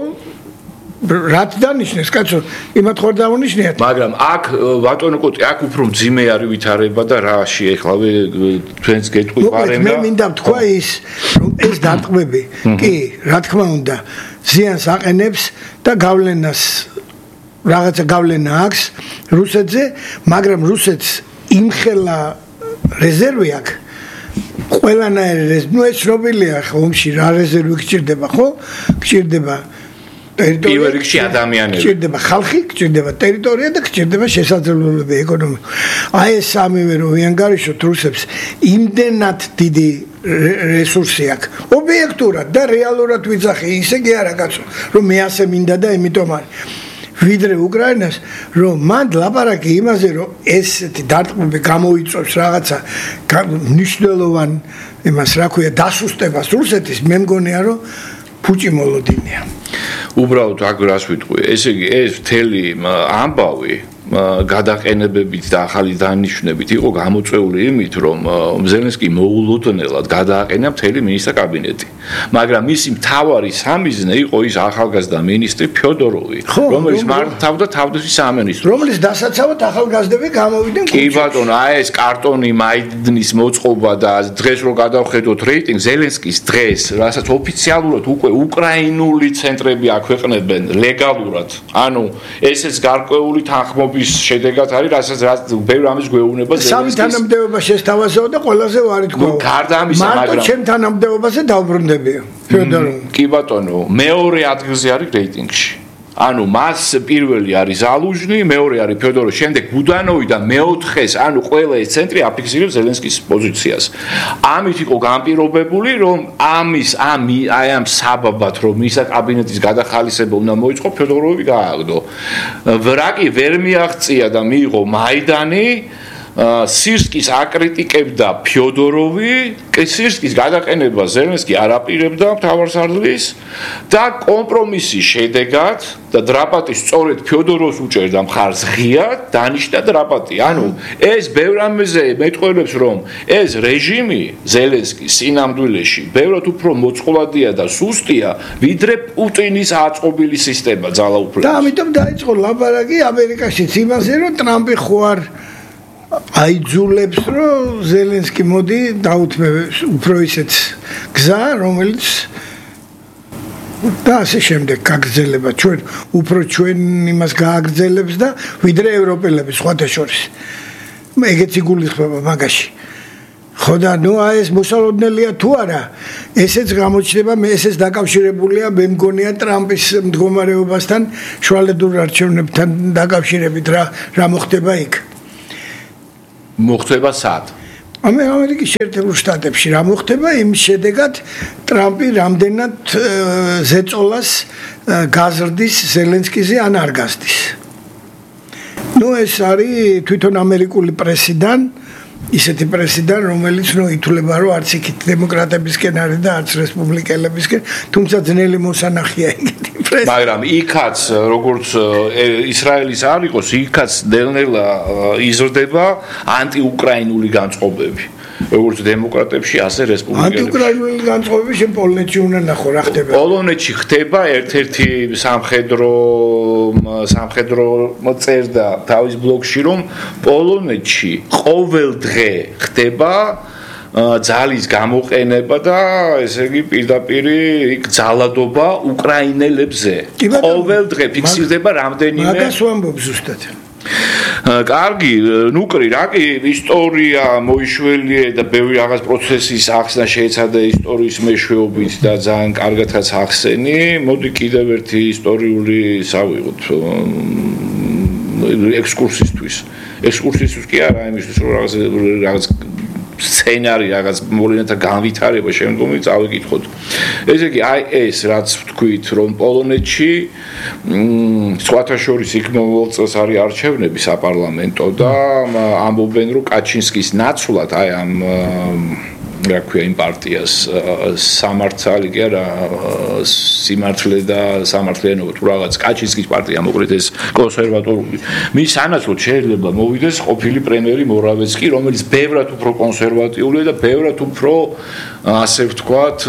რაც დანიშნეს კაცო იმათ ხარ დაუნიშნიათ მაგრამ აქ ბატონო კოტი აქ უფრო მძიმე არის ვითარება და რაში ეხლავე თქვენს გეტყვი პარემ და მე მინდა ვთქვა ის რომ ეს დარტყმები კი რა თქმა უნდა ზიანს აყენებს და გავლენას რაღაცა გავლენა აქვს რუსეთზე მაგრამ რუსეთს იმხელა რეზერვი აქვს ყველანაირი ნუ ეს ცნობილია ომში რა რეზერვი გჭირდება ხო გჭირდება ტერიტორია პირველ რიგში ადამიანები გჭირდება ხალხი გჭირდება ტერიტორია და გჭირდება შესაძლებლობები ეკონომიკა აი ეს სამივე რო ვიანგარიშოთ რუსებს იმდენად დიდი რესურსი აქვს ობიექტურად და რეალურად ვიძახი ისე კი არა კაცო რომ მე ასე მინდა და იმიტომ არის ვიდრე უკრაინას რომ მან ლაპარაკი იმაზე რომ ესეთი დარტყმები გამოიწვევს რაღაცა მნიშვნელოვან იმას რა ქვია დასუსტებას რუსეთის მე მგონია რომ ფუჭი მოლოდინია უბრალოდ აქ რას ვიტყვი ესე იგი ეს მთელი ამბავი გადაყენებებით და ახალი დანიშნებით იყო გამოწვეული იმით რომ ზელენსკი მოულოდნელად გადააყენა მთელი მინისტრთა კაბინეტი მაგრამ მისი მთავარი სამიზნე იყო ის ახალგაზრდა მინისტრი ფიოდოროვი რომელიც მართავდა თავდაცვის სამინისტროს რომლის დასაცავად ახალგაზრდები გამოვიდნენ კი ბატონო აი ეს კარტონი მაიდნის მოწყობა და დღეს რო გადავხედოთ რეიტინგ ზელენსკის დღეს რასაც ოფიციალურად უკვე უკრაინული ცენტრები აქვეყნებენ ლეგალურად ანუ ესეც გარკვეული თანხმობა ის შედეგად არის რასაც რაც ბევრ ამის გვეუბნება ზელენსკის სამი თანამდებობა შესთავაზეო და ყველაზე ვარი თქვა გარდა ამისა მაგრამ მარტო ჩემ თანამდებობაზე დავბრუნდებიო ფიოდოროვი კი ბატონო მეორე ადგილზე არის რეიტინგში ანუ მას პირველი არის ზალუჟნი, მეორე არის ფიოდოროვი, შემდეგ ბუდანოვი და მეოთხეს, ანუ ყველა ეს ცენტრი აფიქსირებს ზელენსკის პოზიციას. ამით იყო განპირობებული, რომ ამის ამ აი ამ საბაბად, რომ მისა კაბინეტის გადახალისება უნდა მოიწყო, ფიოდოროვი გააგდო. ვრაკი ვერ მიაღწია და მიიღო მაიდანი. სირსკის აკრიტიკებდა ფიოდოროვი, სირსკის გადაყენება ზელენსკი არ აპირებდა მთავარსარდლის და კომპრომისის შედეგად და დრაპატი სწორედ ფიოდოროვს უჭერდა მხარს ღიად, დანიშნა დრაპატი. ანუ ეს ბევრ რამეზე მეტყველებს, რომ ეს რეჟიმი ზელენსკის სინამდვილეში ბევრად უფრო მოწყვლადია და სუსტია, ვიდრე პუტინის აწყობილი სისტემა ძალაუფლების. და ამიტომ დაიწყო ლაპარაკი ამერიკაშიც იმაზე, რომ ტრამპი ხო არ აიძულებს, რომ ზელენსკი მოდი დაუთმე უფრო ისეთ გზა, რომელიც და ასე შემდეგ გაგრძელება ჩვენ უფრო ჩვენ იმას გააგრძელებს და ვიდრე ევროპელები სხვათა შორის. ეგეც იგულისხმება მაგაში. ხო და ნუ აი ეს მოსალოდნელია თუ არა, ესეც გამოჩნდება, მე ესეც დაკავშირებულია, მე მგონია ტრამპის მდგომარეობასთან, შუალედურ არჩევნებთან დაკავშირებით რა რა მოხდება იქ. მოხდება სად? ამერიკის შეერთებულ შტატებში რა მოხდება იმის შედეგად ტრამპი რამდენად ზეწოლას გაზრდის ზელენსკიზე ან არ გაზრდის. ნუ ეს არის თვითონ ამერიკული პრესიდან ისეთი პრესიდან, რომელიც ნუ ითვლება, რომ არც იქით დემოკრატებისკენ არის და არც რესპუბლიკელებისკენ, თუმცა ძნელი მოსანახია ეგეთი პრესი. მაგრამ იქაც როგორც ისრაელის არ იყოს, იქაც ნელ-ნელა იზრდება ანტიუკრაინული განწყობები. როგორც დემოკრატებში, ასე რესპუბლიკელებში. ანტიუკრაინული განწყობები შენ პოლონეთში უნდა ნახო რა ხდება. პოლონეთში ხდება ერთ-ერთი სამხედრო სამხედრო წერდა თავის ბლოგში, რომ პოლონეთში ყოველ დღე ხდება ძალის გამოყენება და ესე იგი პირდაპირ იქ ძალადობა უკრაინელებზე. ყოველ დღე ფიქსირდება რამდენიმე. მაგას ვამბობ ზუსტად. კარგი, ნუკრი, რაკი ისტორია მოიშველიე და ბევრი რაღაც პროცესის ახსნა შეეცადა ისტორიის მეშვეობით და ძალიან კარგადაც ახსენი. მოდი კიდევ ერთი ისტორიული სავიღოთ ექსკურსისთვის. ექსკურსისთვის კი არა, იმისთვის რომ რაღაც რაღაც სცენარი, რაღაც მოვლენათა განვითარება შემდგომი წავიკითხოთ. ესე იგი, აი ეს რაც ვთქვით, რომ პოლონეთში სხვათა შორის იქ მომავალ წელს არის არჩევნები საპარლამენტო და ამბობენ, რომ კაჩინსკის ნაცვლად აი ამ რა ქვია იმ პარტიას სამართალი კი არა სიმართლე და სამართლიანობა თუ რაღაც კაჩინსკის პარტია მოკლედ ეს კონსერვატორული მის ანაცვლოდ შეიძლება მოვიდეს ყოფილი პრემიერი მორავეცკი რომელიც ბევრად უფრო კონსერვატიულია და ბევრად უფრო ასე ვთქვათ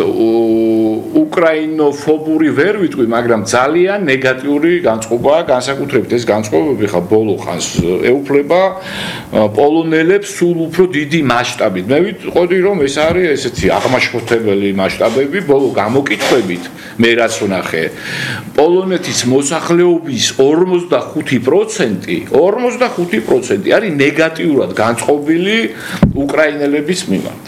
უკრაინოფობური ვერ ვიტყვი მაგრამ ძალიან ნეგატიური განწყობაა განსაკუთრებით ეს განწყობები ხა ბოლო ხანს ეუფლება პოლონელებს სულ უფრო დიდი მასშტაბით მე ვიტყოდი რომ ეს არის ესეთი აღმაშფოთებელი მასშტაბები ბოლო გამოკითხვებით მე რაც ვნახე პოლონეთის მოსახლეობის ორმოცდახუთი პროცენტი ორმოცდახუთი პროცენტი არის ნეგატიურად განწყობილი უკრაინელების მიმართ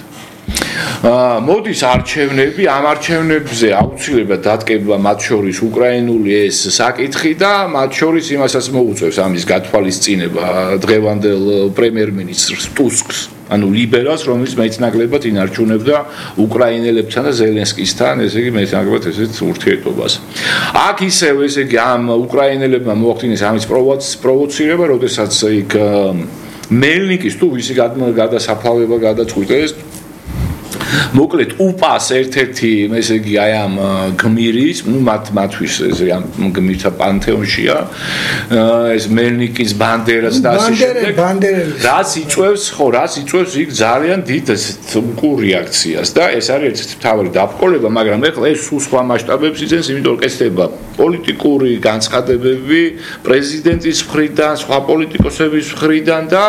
მოდის არჩევნები ამ არჩევნებზე აუცილებლად დადგება მათ შორის უკრაინული ეს საკითხი და მათ შორის იმასაც მოუწევს ამის გათვალისწინება დღევანდელ პრემიერ-მინისტრს ტუსკს ანუ ლიბერალს რომელიც მეცნაკლებად ინარჩუნებდა უკრაინელებთან და ზელენსკისთან ესე იგი მეცნაკლებად ესეთ ურთიერთობას აქ ისევ ესე იგი ამ უკრაინელებმა მოახდინეს ამის პროვოცირება როდესაც იქ მელნიკის თუ ვისი გადასაფლავება გადაწყვიტეს მოკლედ უპას ერთ-ერთი ესე იგი აი ამ გმირის, ну მათ მათთვის ესე ამ გმირთა პანთეონშია ეს მელნიკის ბანდერას და ასე შემდეგ. რაც იწვევს, ხო, რაც იწვევს იქ ძალიან დიდ უკურ რეაქციას და ეს არის ერთ-ერთი მთავარი დაბრკოლება, მაგრამ ეხლა ეს სულ სხვა მასშტაბებს იძენს, იმიტომ რომ კეთდება პოლიტიკური განცხადებები პრეზიდენტის მხრიდან, სხვა პოლიტიკოსების მხრიდან და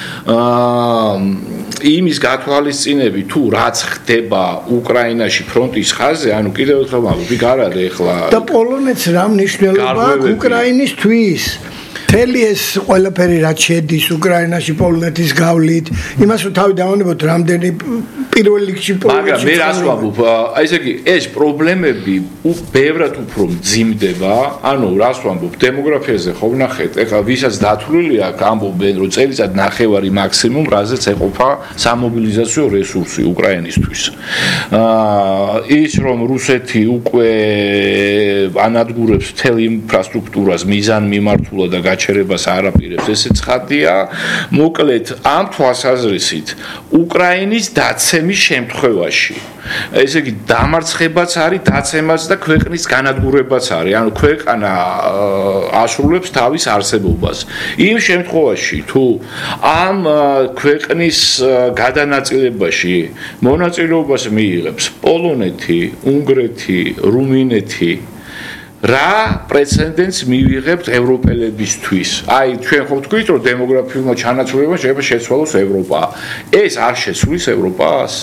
აა იმის გათვალისწინები თუ რაც ხდება უკრაინაში ფრონტის ხაზზე, ანუ კიდევ ერთხელ ვამბობ, იქ არ არის ეხლა და პოლონეთს რა მნიშვნელობა აქვს უკრაინისთვის? მთელი ეს ყველაფერი რაც შედის უკრაინაში პოლონეთის გავლით, იმას რომ თავი დავანებოთ, რამდენი პირველ რიგში მაგრამ მე რას ვამბობ, ესე იგი ეს პრობლემები ბევრად უფრო მძიმდება, ანუ რას ვამბობ, დემოგრაფიაზე ხო ვნახეთ, ეხლა ვისაც დათვლილი აქვს, ამბობენ რომ წელიწად ნახევარი მაქსიმუმ რაზეც ეყოფა სამობილიზაციო რესურსი უკრაინისთვის. აა ის რომ რუსეთი უკვე ანადგურებს მთელ ინფრასტრუქტურას მიზანმიმართულად და გაჩერებას არ აპირებს, ესეც ხადია. მოკლედ ამ თვალსაზრისით უკრაინის დაცემის შემთხვევაში ესე იგი დამარცხებაც არის, დაცემაც და ქვეყნის განადგურებაც არის. ანუ ქვეყანა ასრულებს თავის არსებობას. იმ შემთხვევაში თუ ამ ქვეყნის გადანაწილებაში მონაწილეობას მიიღებს პოლონეთი, უნგრეთი, რუმინეთი, რა პრეცედენტს მივიღებთ ევროპელებისთვის? აი, ჩვენ ხო ვთქვით, რომ დემოგრაფიულმა ჩანაცვლებამ შეიძლება შეცვალოს ევროპა. ეს არ შეცვლის ევროპას?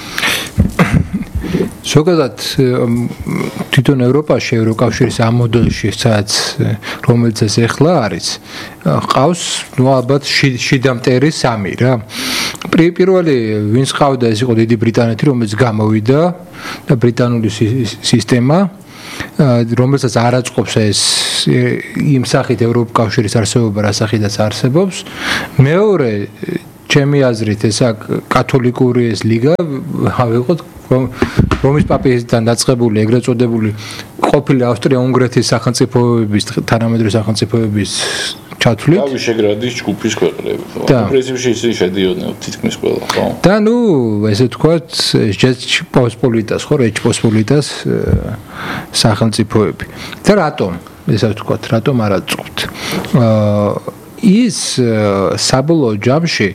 ზოგადად თვითონ ევროპაში, ევროკავშირის ამ მოდელში, სადაც რომელიც ეს ახლა არის, ყავს ნუ ალბათ შიდა მტერი სამი რა. პირველი ვინც ყავდა, ეს იყო დიდი ბრიტანეთი, რომელიც გამოვიდა და ბრიტანული სისტემა, რომელსაც არ აწყობს ეს იმ სახით ევროკავშირის არსებობა, რა სახითაც არსებობს. მეორე, ჩემი აზრით, ესა კათოლიკური ეს ლიგა, ავიღოთ რომის პაპისთან დაწყებული, ეგრეთ წოდებული ყოფილი ავსტრია-უნგრეთის სახელმწიფოების, თანამედროვე სახელმწიფოების ჩათვლით. და ვიშეგრადის ჯგუფის ქვეყნები, ხო? პრინციპში ისინი შედიოდნენ თითქმის ყველა, ხო? და ნუ ესე თქვათ, ჟეჩპოსპოლიტას, ხო, რეჩპოსპოლიტას სახელმწიფოები. და რატომ? ესე ვთქვათ, რატომ არ აწყობთ? აა ის საბოლოო ჯამში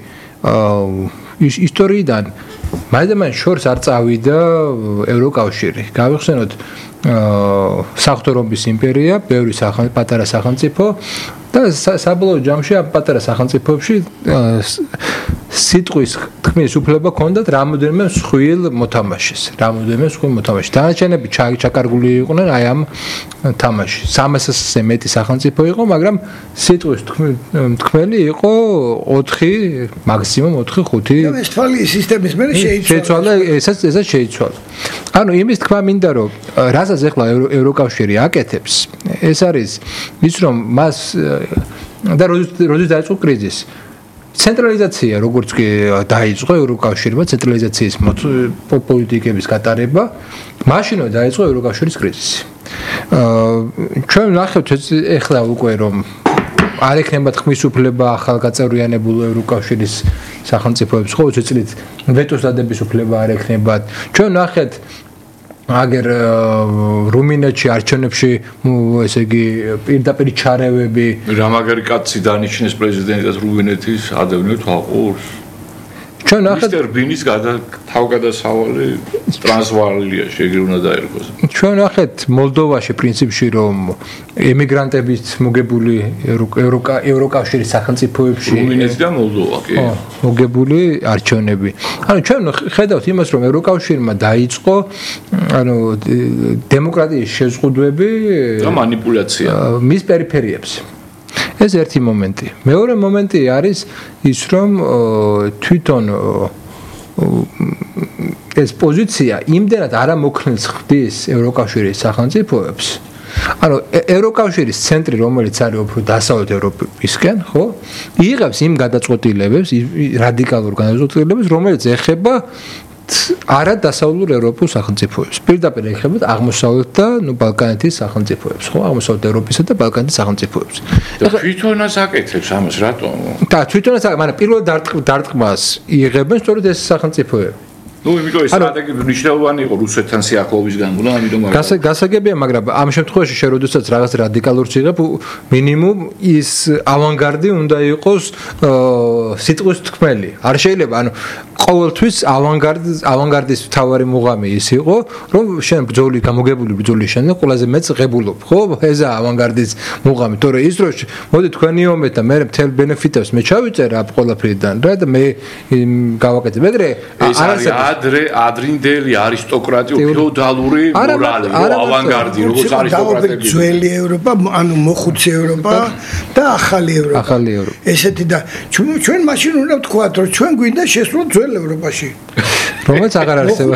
ის ისტორიიდან მაგრამ შორს არ წავიდა ევროკავშირი. გავიხსენოთ საღვთო რომის იმპერია, ბევრი პატარა სახელმწიფო და საბოლოო ჯამში ამ პატარა სახელმწიფოებში სიტყვის თქმის უფლება ჰქონდათ რამოდენიმე მსხვილ მოთამაშეს, რამოდენიმე მსხვილ მოთამაშეს. დანარჩენები ჩაკარგული იყვნენ აი ამ თამაში. სამასზე მეტი სახელმწიფო იყო, მაგრამ სიტყვის თქმელი იყო ოთხი, მაქსიმუმ ოთხი, ხუთი. და ვესტფალიის სისტემის მერე შეიცვალა. შეიცვალა, ესაც ესაც შეიცვალა. ანუ იმის თქვა მინდა, რომ რასაც ახლა ევროკავშირი აკეთებს, ეს არის ის, რომ მას და როდესაც დაიწყო კრიზისი, ცენტრალიზაცია როგორც კი დაიწყო ევროკავშირმა, ცენტრალიზაციის პოლიტიკების გატარება, მაშინვე დაიწყო ევროკავშირის კრიზისი. აა ჩვენ ნახევთ ახლა უკვე რომ არ ექნება თქმის უფლება ახალ გაწევრიანებულ ევროკავშირის სახელმწიფოებს, ხო, უცეცილით ვეტოს დადების უფლება არ ექნებათ. ჩვენ ნახეთ აგერ რუმინეთში არჩევნებში, ესე იგი, პირდაპირ ჩარევები. რა მაგარი კაცი დანიშნეს პრეზიდენტად რუმინეთის ადევნებთ აყურს. ჩვენ ნახეთ მისტერ ბინის თავგადასავალი ტრანსვალიაში ეგრე უნდა დაერქოს. ჩვენ ნახეთ მოლდოვაში პრინციპში რომ ემიგრანტების მოგებული ევროკავშირის სახელმწიფოებში რუმინეთი და მოლდოვა კი. ხო, მოგებული არჩევნები. ანუ ჩვენ ხედავთ იმას რომ ევროკავშირმა დაიწყო ანუ დემოკრატიის შეზღუდვები და манипуляცია მის პერიფერიებზე. ეს ერთი მომენტი. მეორე მომენტი არის ის რომ თვითონ ეს პოზიცია იმდენად არამოქნილს ხდის ევროკავშირის სახელმწიფოებს. ანუ ევროკავშირის ცენტრი, რომელიც არის უფრო დასავლეთ ევროპისკენ, ხო? იღებს იმ გადაწყვეტილებებს, რადიკალურ გადაწყვეტილებებს, რომელიც ეხება არა დასავლურ ევროპულ სახელმწიფოებს. პირდაპირ ეხება აღმოსავლეთ და ნუ ბალკანეთის სახელმწიფოებს, ხო? აღმოსავლეთ ევროპისა და ბალკანეთის სახელმწიფოებს. და თვითონაც აკეთებს ამას, რატომ? და თვითონაც, მაგრამ პირველ დარტყმას იღებენ სწორედ ეს სახელმწიფოები. ну, იმიტომ ეს სტრატეგია მნიშვნელოვანი იყო რუსეთთან სიახლოვისგან, გულა, ამიტომ არა. გასაგებია, მაგრამ ამ შემთხვევაში შე როდესაც რაღაც რადიკალურს იღებ, მინიმუმ ის ავანგარდი უნდა იყოს სიტყვის თქმელი. არ შეიძლება, ანუ ყოველთვის ავანგარდის ავანგარდის მთავარი მუღამი ის იყო, რომ შენ ბრძოლი გამოგებული ბრძოლის შემდეგ ყველაზე მეც ღებულობ, ხო? ესა ავანგარდის მუღამი. თორე ის რო მოდი თქვენი ომეთ და მე მთელ ბენეფიტებს მე ჩავიწერა ამ ყველაფრიდან, რა და მე გავაკეთებ. ეგრე არასდროს ადრე ადრინდელი არისტოკრატიული ფეოდალური მორალი, ავანგარდი, როგორც არისტოკრატები. ძველი ევროპა, ანუ მოხუცი ევროპა და ახალი ევროპა. ახალი ევროპა. ესეთი და ჩვენ მაშინ უნდა ვთქვათ, რომ ჩვენ გვინდა შესვლა ძველ ევროპაში. რომელიც აღარ არსება.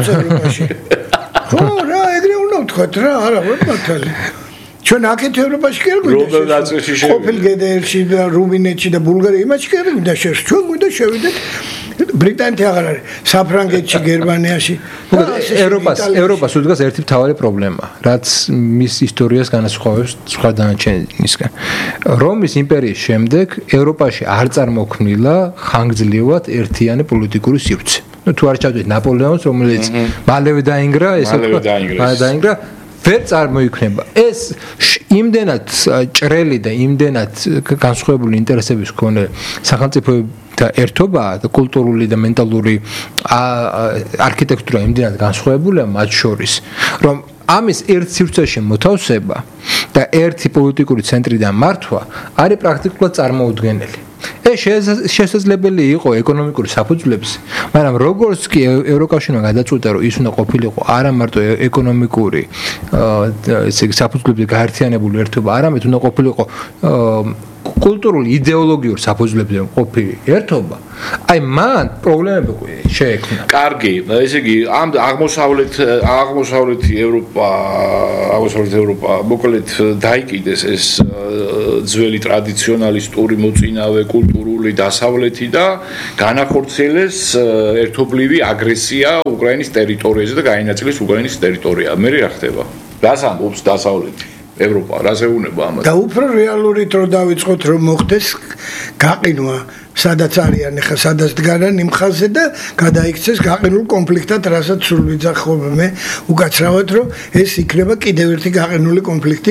ხო, რა, ეგრე უნდა ვთქვათ რა, არა, მართალი. ჩვენ აქეთ ევროპაში კი არ გვინდა შესვლა. ყოფილ გდრ-ში და რუმინეთში და ბულგარიაში იმაში კი არ გვინდა შესვლა. ჩვენ გვინდა შევიდეთ ბრიტანეთი აღარ არის, საფრანგეთში, გერმანიაში. ევროპას, ევროპას უდღაც ერთი მთავარი პრობლემა, რაც მის ისტორიას განასხვავებს სხვა დანარჩენისგან. რომის იმპერიის შემდეგ ევროპაში არ წარმოქმნილა ხანგრძლივად ერთიანი პოლიტიკური სივრცე. ნუ თუ არ ჩავდეთ ნაპოლეონს, რომელიც მალევე დაინგრა, ესე მალევე დაინგრა. დაინგრა ვერ წარმოიქმნება. ეს იმდენად ჭრელი და იმდენად განსხვავებული ინტერესების მქონე სახელმწიფოები და ერთობა და კულტურული და მენტალური არქიტექტურა იმდენად განსხვავებულია მათ შორის, რომ ამის ერთ სივრცეში მოთავსება და ერთი პოლიტიკური ცენტრიდან მართვა არის პრაქტიკულად წარმოუდგენელი. ეს შესაძლებელი იყო ეკონომიკური საფუძვლების, მაგრამ როგორც კი ევროკავშირმა გადაწყვიტა, რომ ის უნდა ყოფილიყო არა მარტო ეკონომიკური ესე იგი საფუძვლებით გაერთიანებული ერთობა, არამედ უნდა ყოფილიყო კულტურული იდეოლოგიური საფუძვლებით ყოფილი ერთობა, აი მან პრობლემები შეექმნა. კარგი, ესე იგი ამ აღმოსავლეთ აღმოსავლეთი ევროპა, აღმოსავლეთ ევროპა მოკლედ დაიკიდეს ეს ძველი ტრადიციონალისტური მოწინავე კულტურული დასავლეთი და განახორციელეს ერთობლივი აგრესია უკრაინის ტერიტორიაზე და გაინაწილეს უკრაინის ტერიტორია. მე რა ხდება? რას ამბობს დასავლეთი? ევროპა რას ეუბნება ამას? და უფრო რეალურით რო დავიწყოთ რომ მოხდეს გაყინვა, სადაც არიან ახლა სადაც დგანან იმ ხაზზე და გადაიქცეს გაყინულ კონფლიქტად, რასაც სულ ვიძახობ მე უკაცრავად, რომ ეს იქნება კიდევ ერთი გაყინული კონფლიქტი.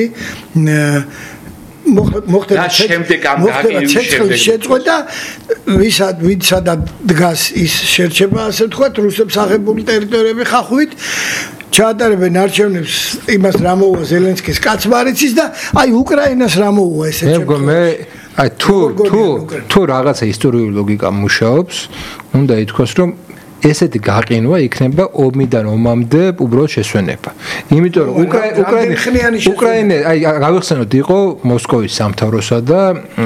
მოხდება შემდეგ ამ გაყინვის შემდეგ შეწყვეტა ვისად ვისადად დგას ის შერჩება, ასე ვთქვათ, რუსებს აღებული ტერიტორიები ხახვით ჩაატარებენ არჩევნებს, იმას რა მოუვა ზელენსკის კაცმარიცის და აი უკრაინას რა მოუვა ესე ჩემ მე აი თუ თუ თუ რაღაცა ისტორიული ლოგიკა მუშაობს, უნდა ითქვას, რომ ესეთი გაყინვა იქნება ომიდან ომამდე უბრალოდ შესვენება. იმიტომ რომ უკრაინა უკრაინა აი გავიხსენოთ იყო მოსკოვის სამთავროსა და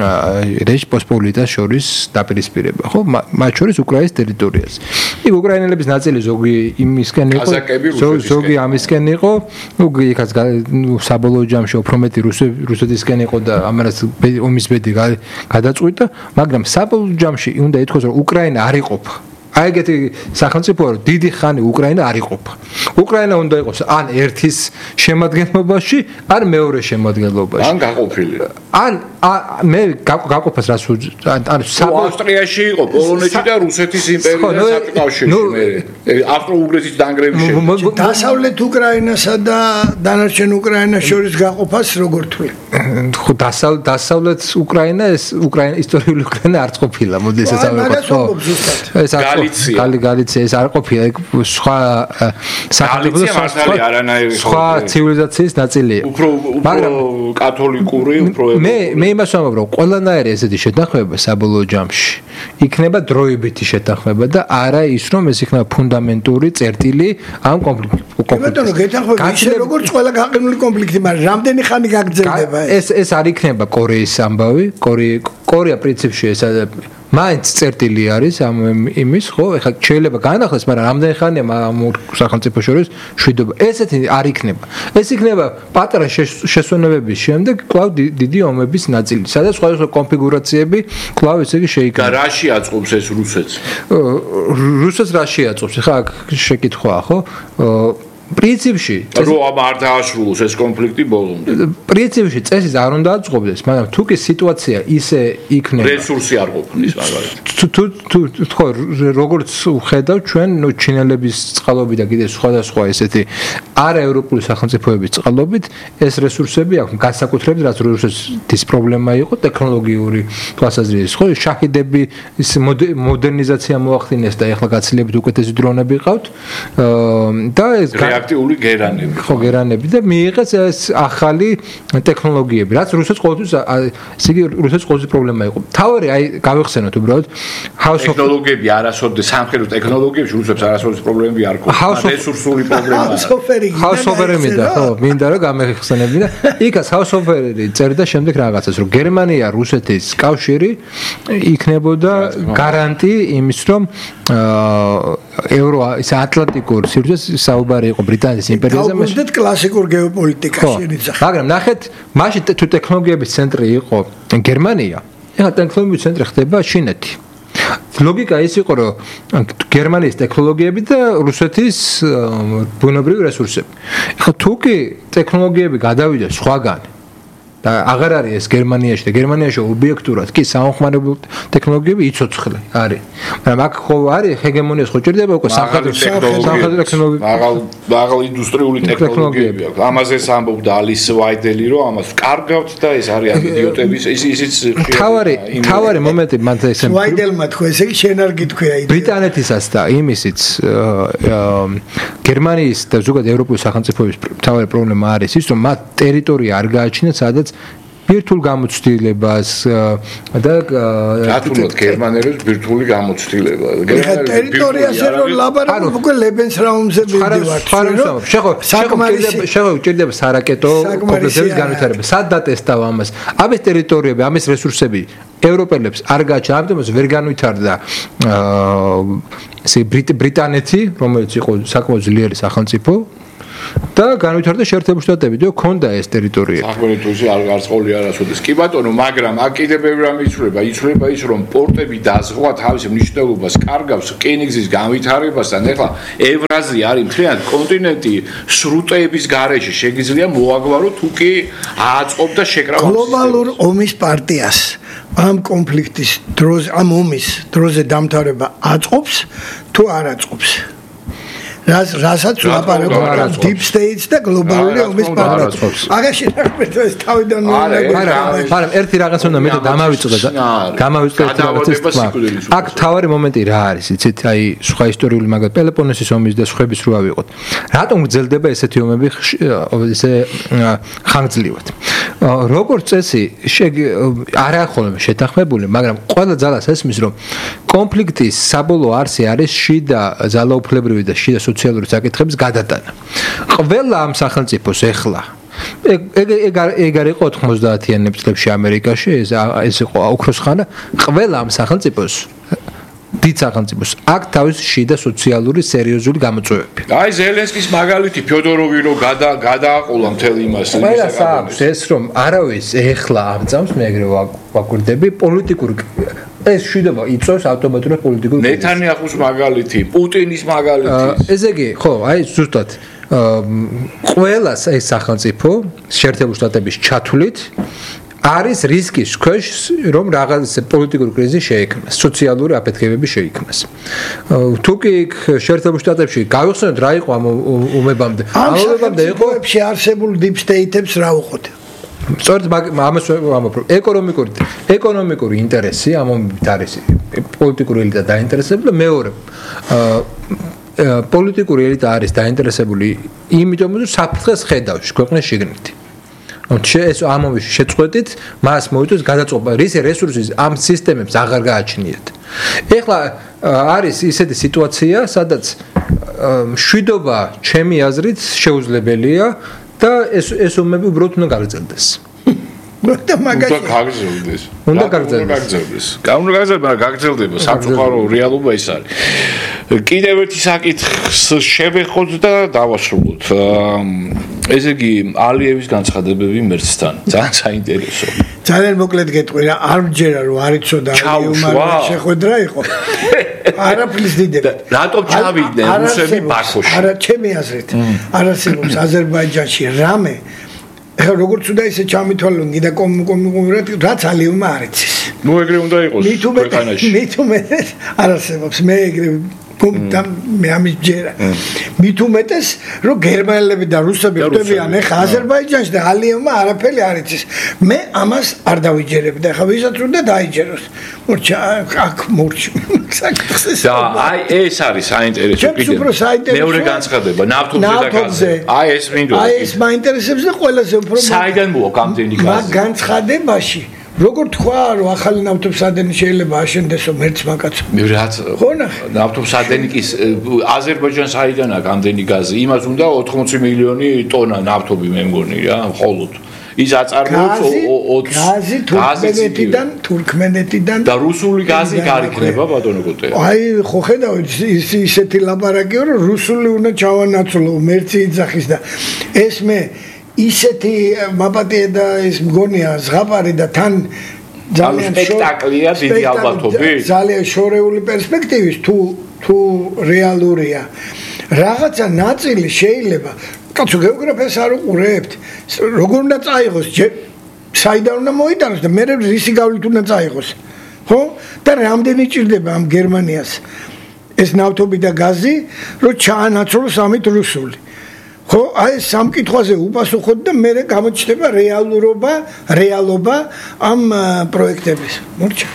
რეჟ პოსპოლიტას შორის დაპირისპირება, ხო? მათ შორის უკრაინის ტერიტორიაზე. იქ უკრაინელების ნაწილი ზოგი იმისკენ იყო, ზოგი ამისკენ იყო, ნუ იქაც საბოლოო ჯამში უფრო მეტი რუსეთისკენ იყო და ამას ომის ბედი გადაწყვიტა, მაგრამ საბოლოო ჯამში უნდა ითქვას, რომ უკრაინა არ იყოფა. აი ეგეთი სახელმწიფოა, რომ დიდი ხანი უკრაინა არ იყოფა. უკრაინა უნდა იყოს ან ერთის შემადგენლობაში, ან მეორე შემადგენლობაში. ან გაყოფილი. ან მე გაყოფას რას ან ავსტრიაში იყო, პოლონეთში და რუსეთის იმპერიის საკავშირში მე. ავსტრო-უგრეთის დანგრევის შემდეგ. დასავლეთ უკრაინასა და დანარჩენ უკრაინას შორის გაყოფას როგორ თვლი? ხო, დასავლეთ უკრაინა ეს უკრაინა ისტორიული უკრაინა არც ყოფილა, მოდი ეს ავიღოთ. ეს გალი გალიცია ეს არ ყოფილა, სხვა საქართველოს სხვა ცივილიზაციის ნაწილია. უფრო უფრო კათოლიკური, უფრო მე მე იმას ვამბობ, რომ ყველანაირი ესეთი შეთანხმება საბოლოო ჯამში იქნება დროებითი შეთანხმება და არა ის, რომ ეს იქნება ფუნდამენტური წერტილი ამ კონფლიქტში. ბატონო, გეთანხმება ისე როგორც ყველა გაყინული კონფლიქტი, მაგრამ რამდენი ხანი გაგრძელდება ეს? ეს არ იქნება კორეის ამბავი, კორეა კორეა პრინციპში ეს მაინც წერტილი არის ამ იმის, ხო? ეხლა შეიძლება განახლდეს, მაგრამ რამდენი ხანია ამ სახელმწიფო შორის შვიდობა. ესეთი არ იქნება. ეს იქნება პატარა შესვენებების შემდეგ კვლავ დიდი ომების ნაწილი, სადაც სხვადასხვა კონფიგურაციები კვლავ ესე იგი შეიქმნება. და რა შეაწყობს ეს რუსეთს? რუსეთს რა შეაწყობს? ეხლა აქ შეკითხვაა, ხო? პრინციპში რომ ამ არ დაასრულოს ეს კონფლიქტი ბოლომდე. პრინციპში წესის არ უნდა აწყობდეს, მაგრამ თუ კი სიტუაცია ისე იქნება, რესურსი არ ყოფნის მაგალითად. თუ თუ თუ როგორც ხედავ ჩვენ, ნუ ჩინელების წყალობით და კიდე სხვადასხვა ესეთი არაევროპული სახელმწიფოების წყალობით ეს რესურსები აქვს, განსაკუთრებით რაც რუსეთის პრობლემა იყო ტექნოლოგიური თვალსაზრისით, ხო? შაჰიდები ის მოდერნიზაცია მოახდინეს და ეხლა გაცილებით უკეთესი დრონები ყავთ და ეს რადიოაქტიული გერანები. ხო, გერანები და მიიღეს ეს ახალი ტექნოლოგიები, რაც რუსეთს ყოველთვის ესე იგი რუსეთს ყოველთვის პრობლემა იყო. თავარი აი გავიხსენოთ უბრალოდ House of ტექნოლოგიები არასოდეს სამხედრო ტექნოლოგიებში რუსებს არასოდეს პრობლემები არ ქონდათ. რესურსული პრობლემაა. House of მინდა ხო, მინდა რომ გამეხსენები და იქაც House of წერდა შემდეგ რაღაცას, რომ გერმანია რუსეთის კავშირი იქნებოდა გარანტი იმის, რომ ევრო ის ატლანტიკურ სივრცეს საუბარი იყო ბრიტანეთის იმპერიაზე. დაუბრუნდეთ კლასიკურ გეოპოლიტიკაში რიცა. მაგრამ ნახეთ, მაშინ თუ ტექნოლოგიების ცენტრი იყო გერმანია, ეხლა ტექნოლოგიების ცენტრი ხდება ჩინეთი. ლოგიკა ის იყო, რომ გერმანიის ტექნოლოგიები და რუსეთის ბუნებრივი რესურსები. ეხლა თუ კი ტექნოლოგიები გადავიდა სხვაგან და აღარ არის ეს გერმანიაში და გერმანიაში ობიექტურად კი სამხმარებლო ტექნოლოგიები იცოცხლე არის. მაგრამ აქ ხო არის ჰეგემონიას ხო ჭირდება უკვე სამხედრო ტექნოლოგიები. მაღალ მაღალ ინდუსტრიული ტექნოლოგიები აქვს. ამაზეც ამბობდა ალის ვაიდელი, რომ ამას კარგავთ და ეს არის იდიოტების ის ისიც თავარი თავარი მომენტი მან ესე ვაიდელმა თქვა ესე იგი შენ არ გითქვია იდეა. ბრიტანეთისაც და იმისიც გერმანიის და ზოგადად ევროპული სახელმწიფოების თავარი პრობლემა არის ის, რომ მათ ტერიტორია არ გააჩნიათ, სადაც ბირთვულ გამოცდილებას და რატომაც გერმანელებს ბირთვული გამოცდილება. გერმანელებს ტერიტორიაზე რომ ლაბარაკობ უკვე ლებენსრაუმზე მივდივართ. შეხო, შეხო, ჭირდება სარაკეტო კომპლექსების განვითარება. სად დატესტავ ამას? ამის ტერიტორიები, ამის რესურსები ევროპელებს არ გააჩნია, ამიტომ ვერ განვითარდა ესე ბრიტანეთი, რომელიც იყო საკმაოდ ძლიერი სახელმწიფო. და განვითარდა შეერთებული შტატები და ქონდა ეს ტერიტორია. საფრთხე არ გარწყოლი არასოდეს. კი ბატონო, მაგრამ აქ კიდევ ბევრი რამე იცვლება. იცვლება ის, რომ პორტები დაზღვა თავის მნიშვნელობას კარგავს რკინიგზის განვითარებასთან. ეხლა ევრაზია არის მთლიანად კონტინენტი სრუტეების გარეშე. შეგიძლია მოაგვარო თუ კი ააწყობდა შეკრავას. გლობალურ ომის პარტიას ამ კონფლიქტის დროზე, ამ ომის დროზე დამთავრება აწყობს თუ არ აწყობს? რას რასაც ლაპარაკობთ deep states და გლობალური ომის პარტიას. აგაში რაკეთებს ეს თავიდან მაგრამ ერთი რაღაც უნდა მე დამავიწყდე და გამავიწყდე რაღაცას. აქ თავარი მომენტი რა არის, იცით, აი სხვა ისტორიული მაგალითად პელოპონესის ომის და სხვების რო ავიღოთ. რატომ გრძელდება ესეთი ომები ესე ხანგრძლივად? როგორც წესი არა ხოლმე შეთანხმებული, მაგრამ ყველა ძალას ესმის, რომ კონფლიქტის საბოლოო არსი არის შიდა ძალაუფლებრივი და შიდა სოციალური საკითხების გადატანა. ყველა ამ სახელმწიფოს ეხლა ეგ ეგ ეგ არ იყო ოთხმოცდაათიანების წლებში ამერიკაში, ეს ეს იყო ოქროს ხანა, ყველა ამ სახელმწიფოს დიდ სახელმწიფოს აქ თავის შიდა სოციალური სერიოზული გამოწვევები. აი ზელენსკის მაგალითი ფიოდოროვი რო გადა გადააყოლა მთელ იმას. ყველას აქვს ეს რომ არავის ეხლა ამწამს მე ეგრე ვაკვირდები პოლიტიკური ეს შვიდობა იწვევს ავტომატურად პოლიტიკურ ნეთანიაჰუს მაგალითი, პუტინის მაგალითი. ესე იგი, ხო, აი ზუსტად ყველას ეს სახელმწიფო შეერთებული შტატების ჩათვლით არის რისკის ქვეშ, რომ რაღაც პოლიტიკური კრიზისი შეექმნას, სოციალური აფეთქებები შეიქმნას. თუ კი შეერთებულ შტატებში გავიხსენოთ რა იყო ამ ომებამდე, ამ ომებამდე იყო შეარსებულ deep state-ებს რა უხოთ. სწორედ ამას ვამბობ, ეკონომიკური ეკონომიკური ინტერესი ამ ომებით არის პოლიტიკური ელიტა დაინტერესებული და მეორე პოლიტიკური ელიტა არის დაინტერესებული იმიტომ, რომ საფრთხეს ხედავს ქვეყნის შიგნით. ეს ამ ომის შეწყვეტით მას მოიწვევს გადაწყობა, რის რესურსის ამ სისტემებს აღარ გააჩნიათ. ეხლა არის ისეთი სიტუაცია, სადაც მშვიდობა ჩემი აზრით შეუძლებელია და ეს ეს ომები უბრალოდ უნდა გაგრძელდეს. უნდა მაგაში უნდა გაგრძელდეს. უნდა გაგრძელდეს. უნდა გაგრძელდეს, გაგრძელდება, სამწუხარო რეალობა ის არის. კიდევ ერთი საკითხს შევეხოთ და დავასრულოთ. ესე იგი, ალიევის განცხადებები მერცთან, ძალიან საინტერესო. ძალიან მოკლედ გეტყვი რა, არ მჯერა რომ არ იცოდა ალიევმა შეხვედრა იყო. არაფრის დიდება. რატომ ჩავიდნენ რუსები ბაქოში? არა, ჩემი აზრით, არ არსებობს აზერბაიჯანში რამე ეხლა როგორც უნდა ისე ჩამითვალონ კიდე კომუნიკურად რაც ალიევმა არ იცის. ნუ ეგრე უნდა იყოს ქვეყანაში. მით უმეტეს არ არსებობს. მე ეგრე გუმდა მე ამის ჯერა მით უმეტეს რომ გერმანელები და რუსები ხვდებიან ეხა აზერბაიჯანში და ალიევმა არაფერი არ იცის მე ამას არ დავიჯერებ და ეხა ვისაც უნდა დაიჯეროს მორჩა აქ მორჩი და აი ეს არის საინტერესო კიდე მეორე განცხადება ნავთობზე და გაზზე აი ეს მინდოდა აი ეს მაინტერესებს და ყველაზე უფრო საიდან მოაქვს ამდენი გაზი მაგ განცხადებაში როგორ თქვა რომ ახალი ნავთობსადენი შეიძლება აშენდესო მერც მაკაცო მე რაც ნავთობსადენი კი აზერბაიჯანს საიდან აქვს ამდენი გაზი имას უნდა ოთხმოცი მილიონი ტონა ნავთობი მე მგონი რა მხოლოდ ის აწარმოებს გაზი თურქმენეთიდან თურქმენეთიდან და რუსული გაზი გარიქნება ბატონო კოტე აი ხო ხედავთ ის ისეთი ლაპარაკიო რომ რუსული უნდა ჩავანაცვლო მერცი იძახის და ეს მე ისეთი მაპატია და ეს მგონია ზღაპარი და თან ძალიან სპექტაკლია დიდი ალბათობით ძალიან შორეული პერსპექტივის თუ თუ რეალურია რაღაცა ნაწილი შეიძლება კაცო გეოგრაფიას არ უყურებთ როგორ უნდა წაიღოს საიდან უნდა მოიტანოს და მე რისი გავლით უნდა წაიღოს ხო და რამდენი ჭირდება ამ გერმანიას ეს ნავთობი და გაზი რომ ჩაანაცვლოს ამით რუსული ხო აი სამკითხვაზე უპასუხოთ და მე გამოჩნდება რეალურობა რეალობა ამ პროექტების მორჩა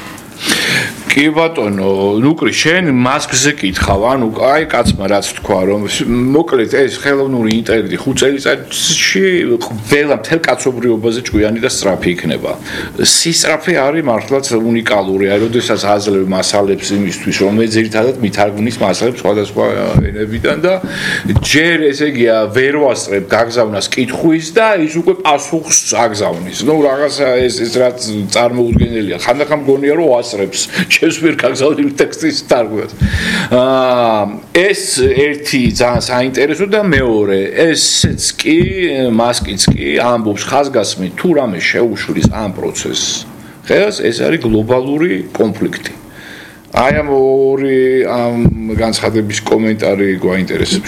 კი ბატონო ნუკრი შენ მასკზე კითხავ ანუ აი კაცმა რაც თქვა რომ მოკლედ ეს ხელოვნური ინტელექტი ხუთ წელიწადში ყველა მთელ კაცობრიობაზე ჭკვიანი და სწრაფი იქნება სისწრაფე არის მართლაც უნიკალური აი როდესაც აძლევ მასალებს იმისთვის რომ მე ძირითადად მითარგმნის მასალებს სხვადასხვა ენებიდან და ჯერ ესე იგია ვერ ვასწრებ გაგზავნას კითხვის და ის უკვე პასუხს აგზავნის ნუ რაღაცა ეს ეს რაც წარმოუდგენელია ხანდახან მგონია რომ ვასწრებს ეს ვერ გაგზავნილი ტექსტის თარგმნას. აა ეს ერთი ძალიან საინტერესო და მეორე ესეც კი მასკიც კი ამბობს ხაზგასმით თუ რამე შეუშლის ამ პროცესს. ხელს ეს არის გლობალური კონფლიქტი. აი ამ ორი ამ განცხადების კომენტარი გვაინტერესებს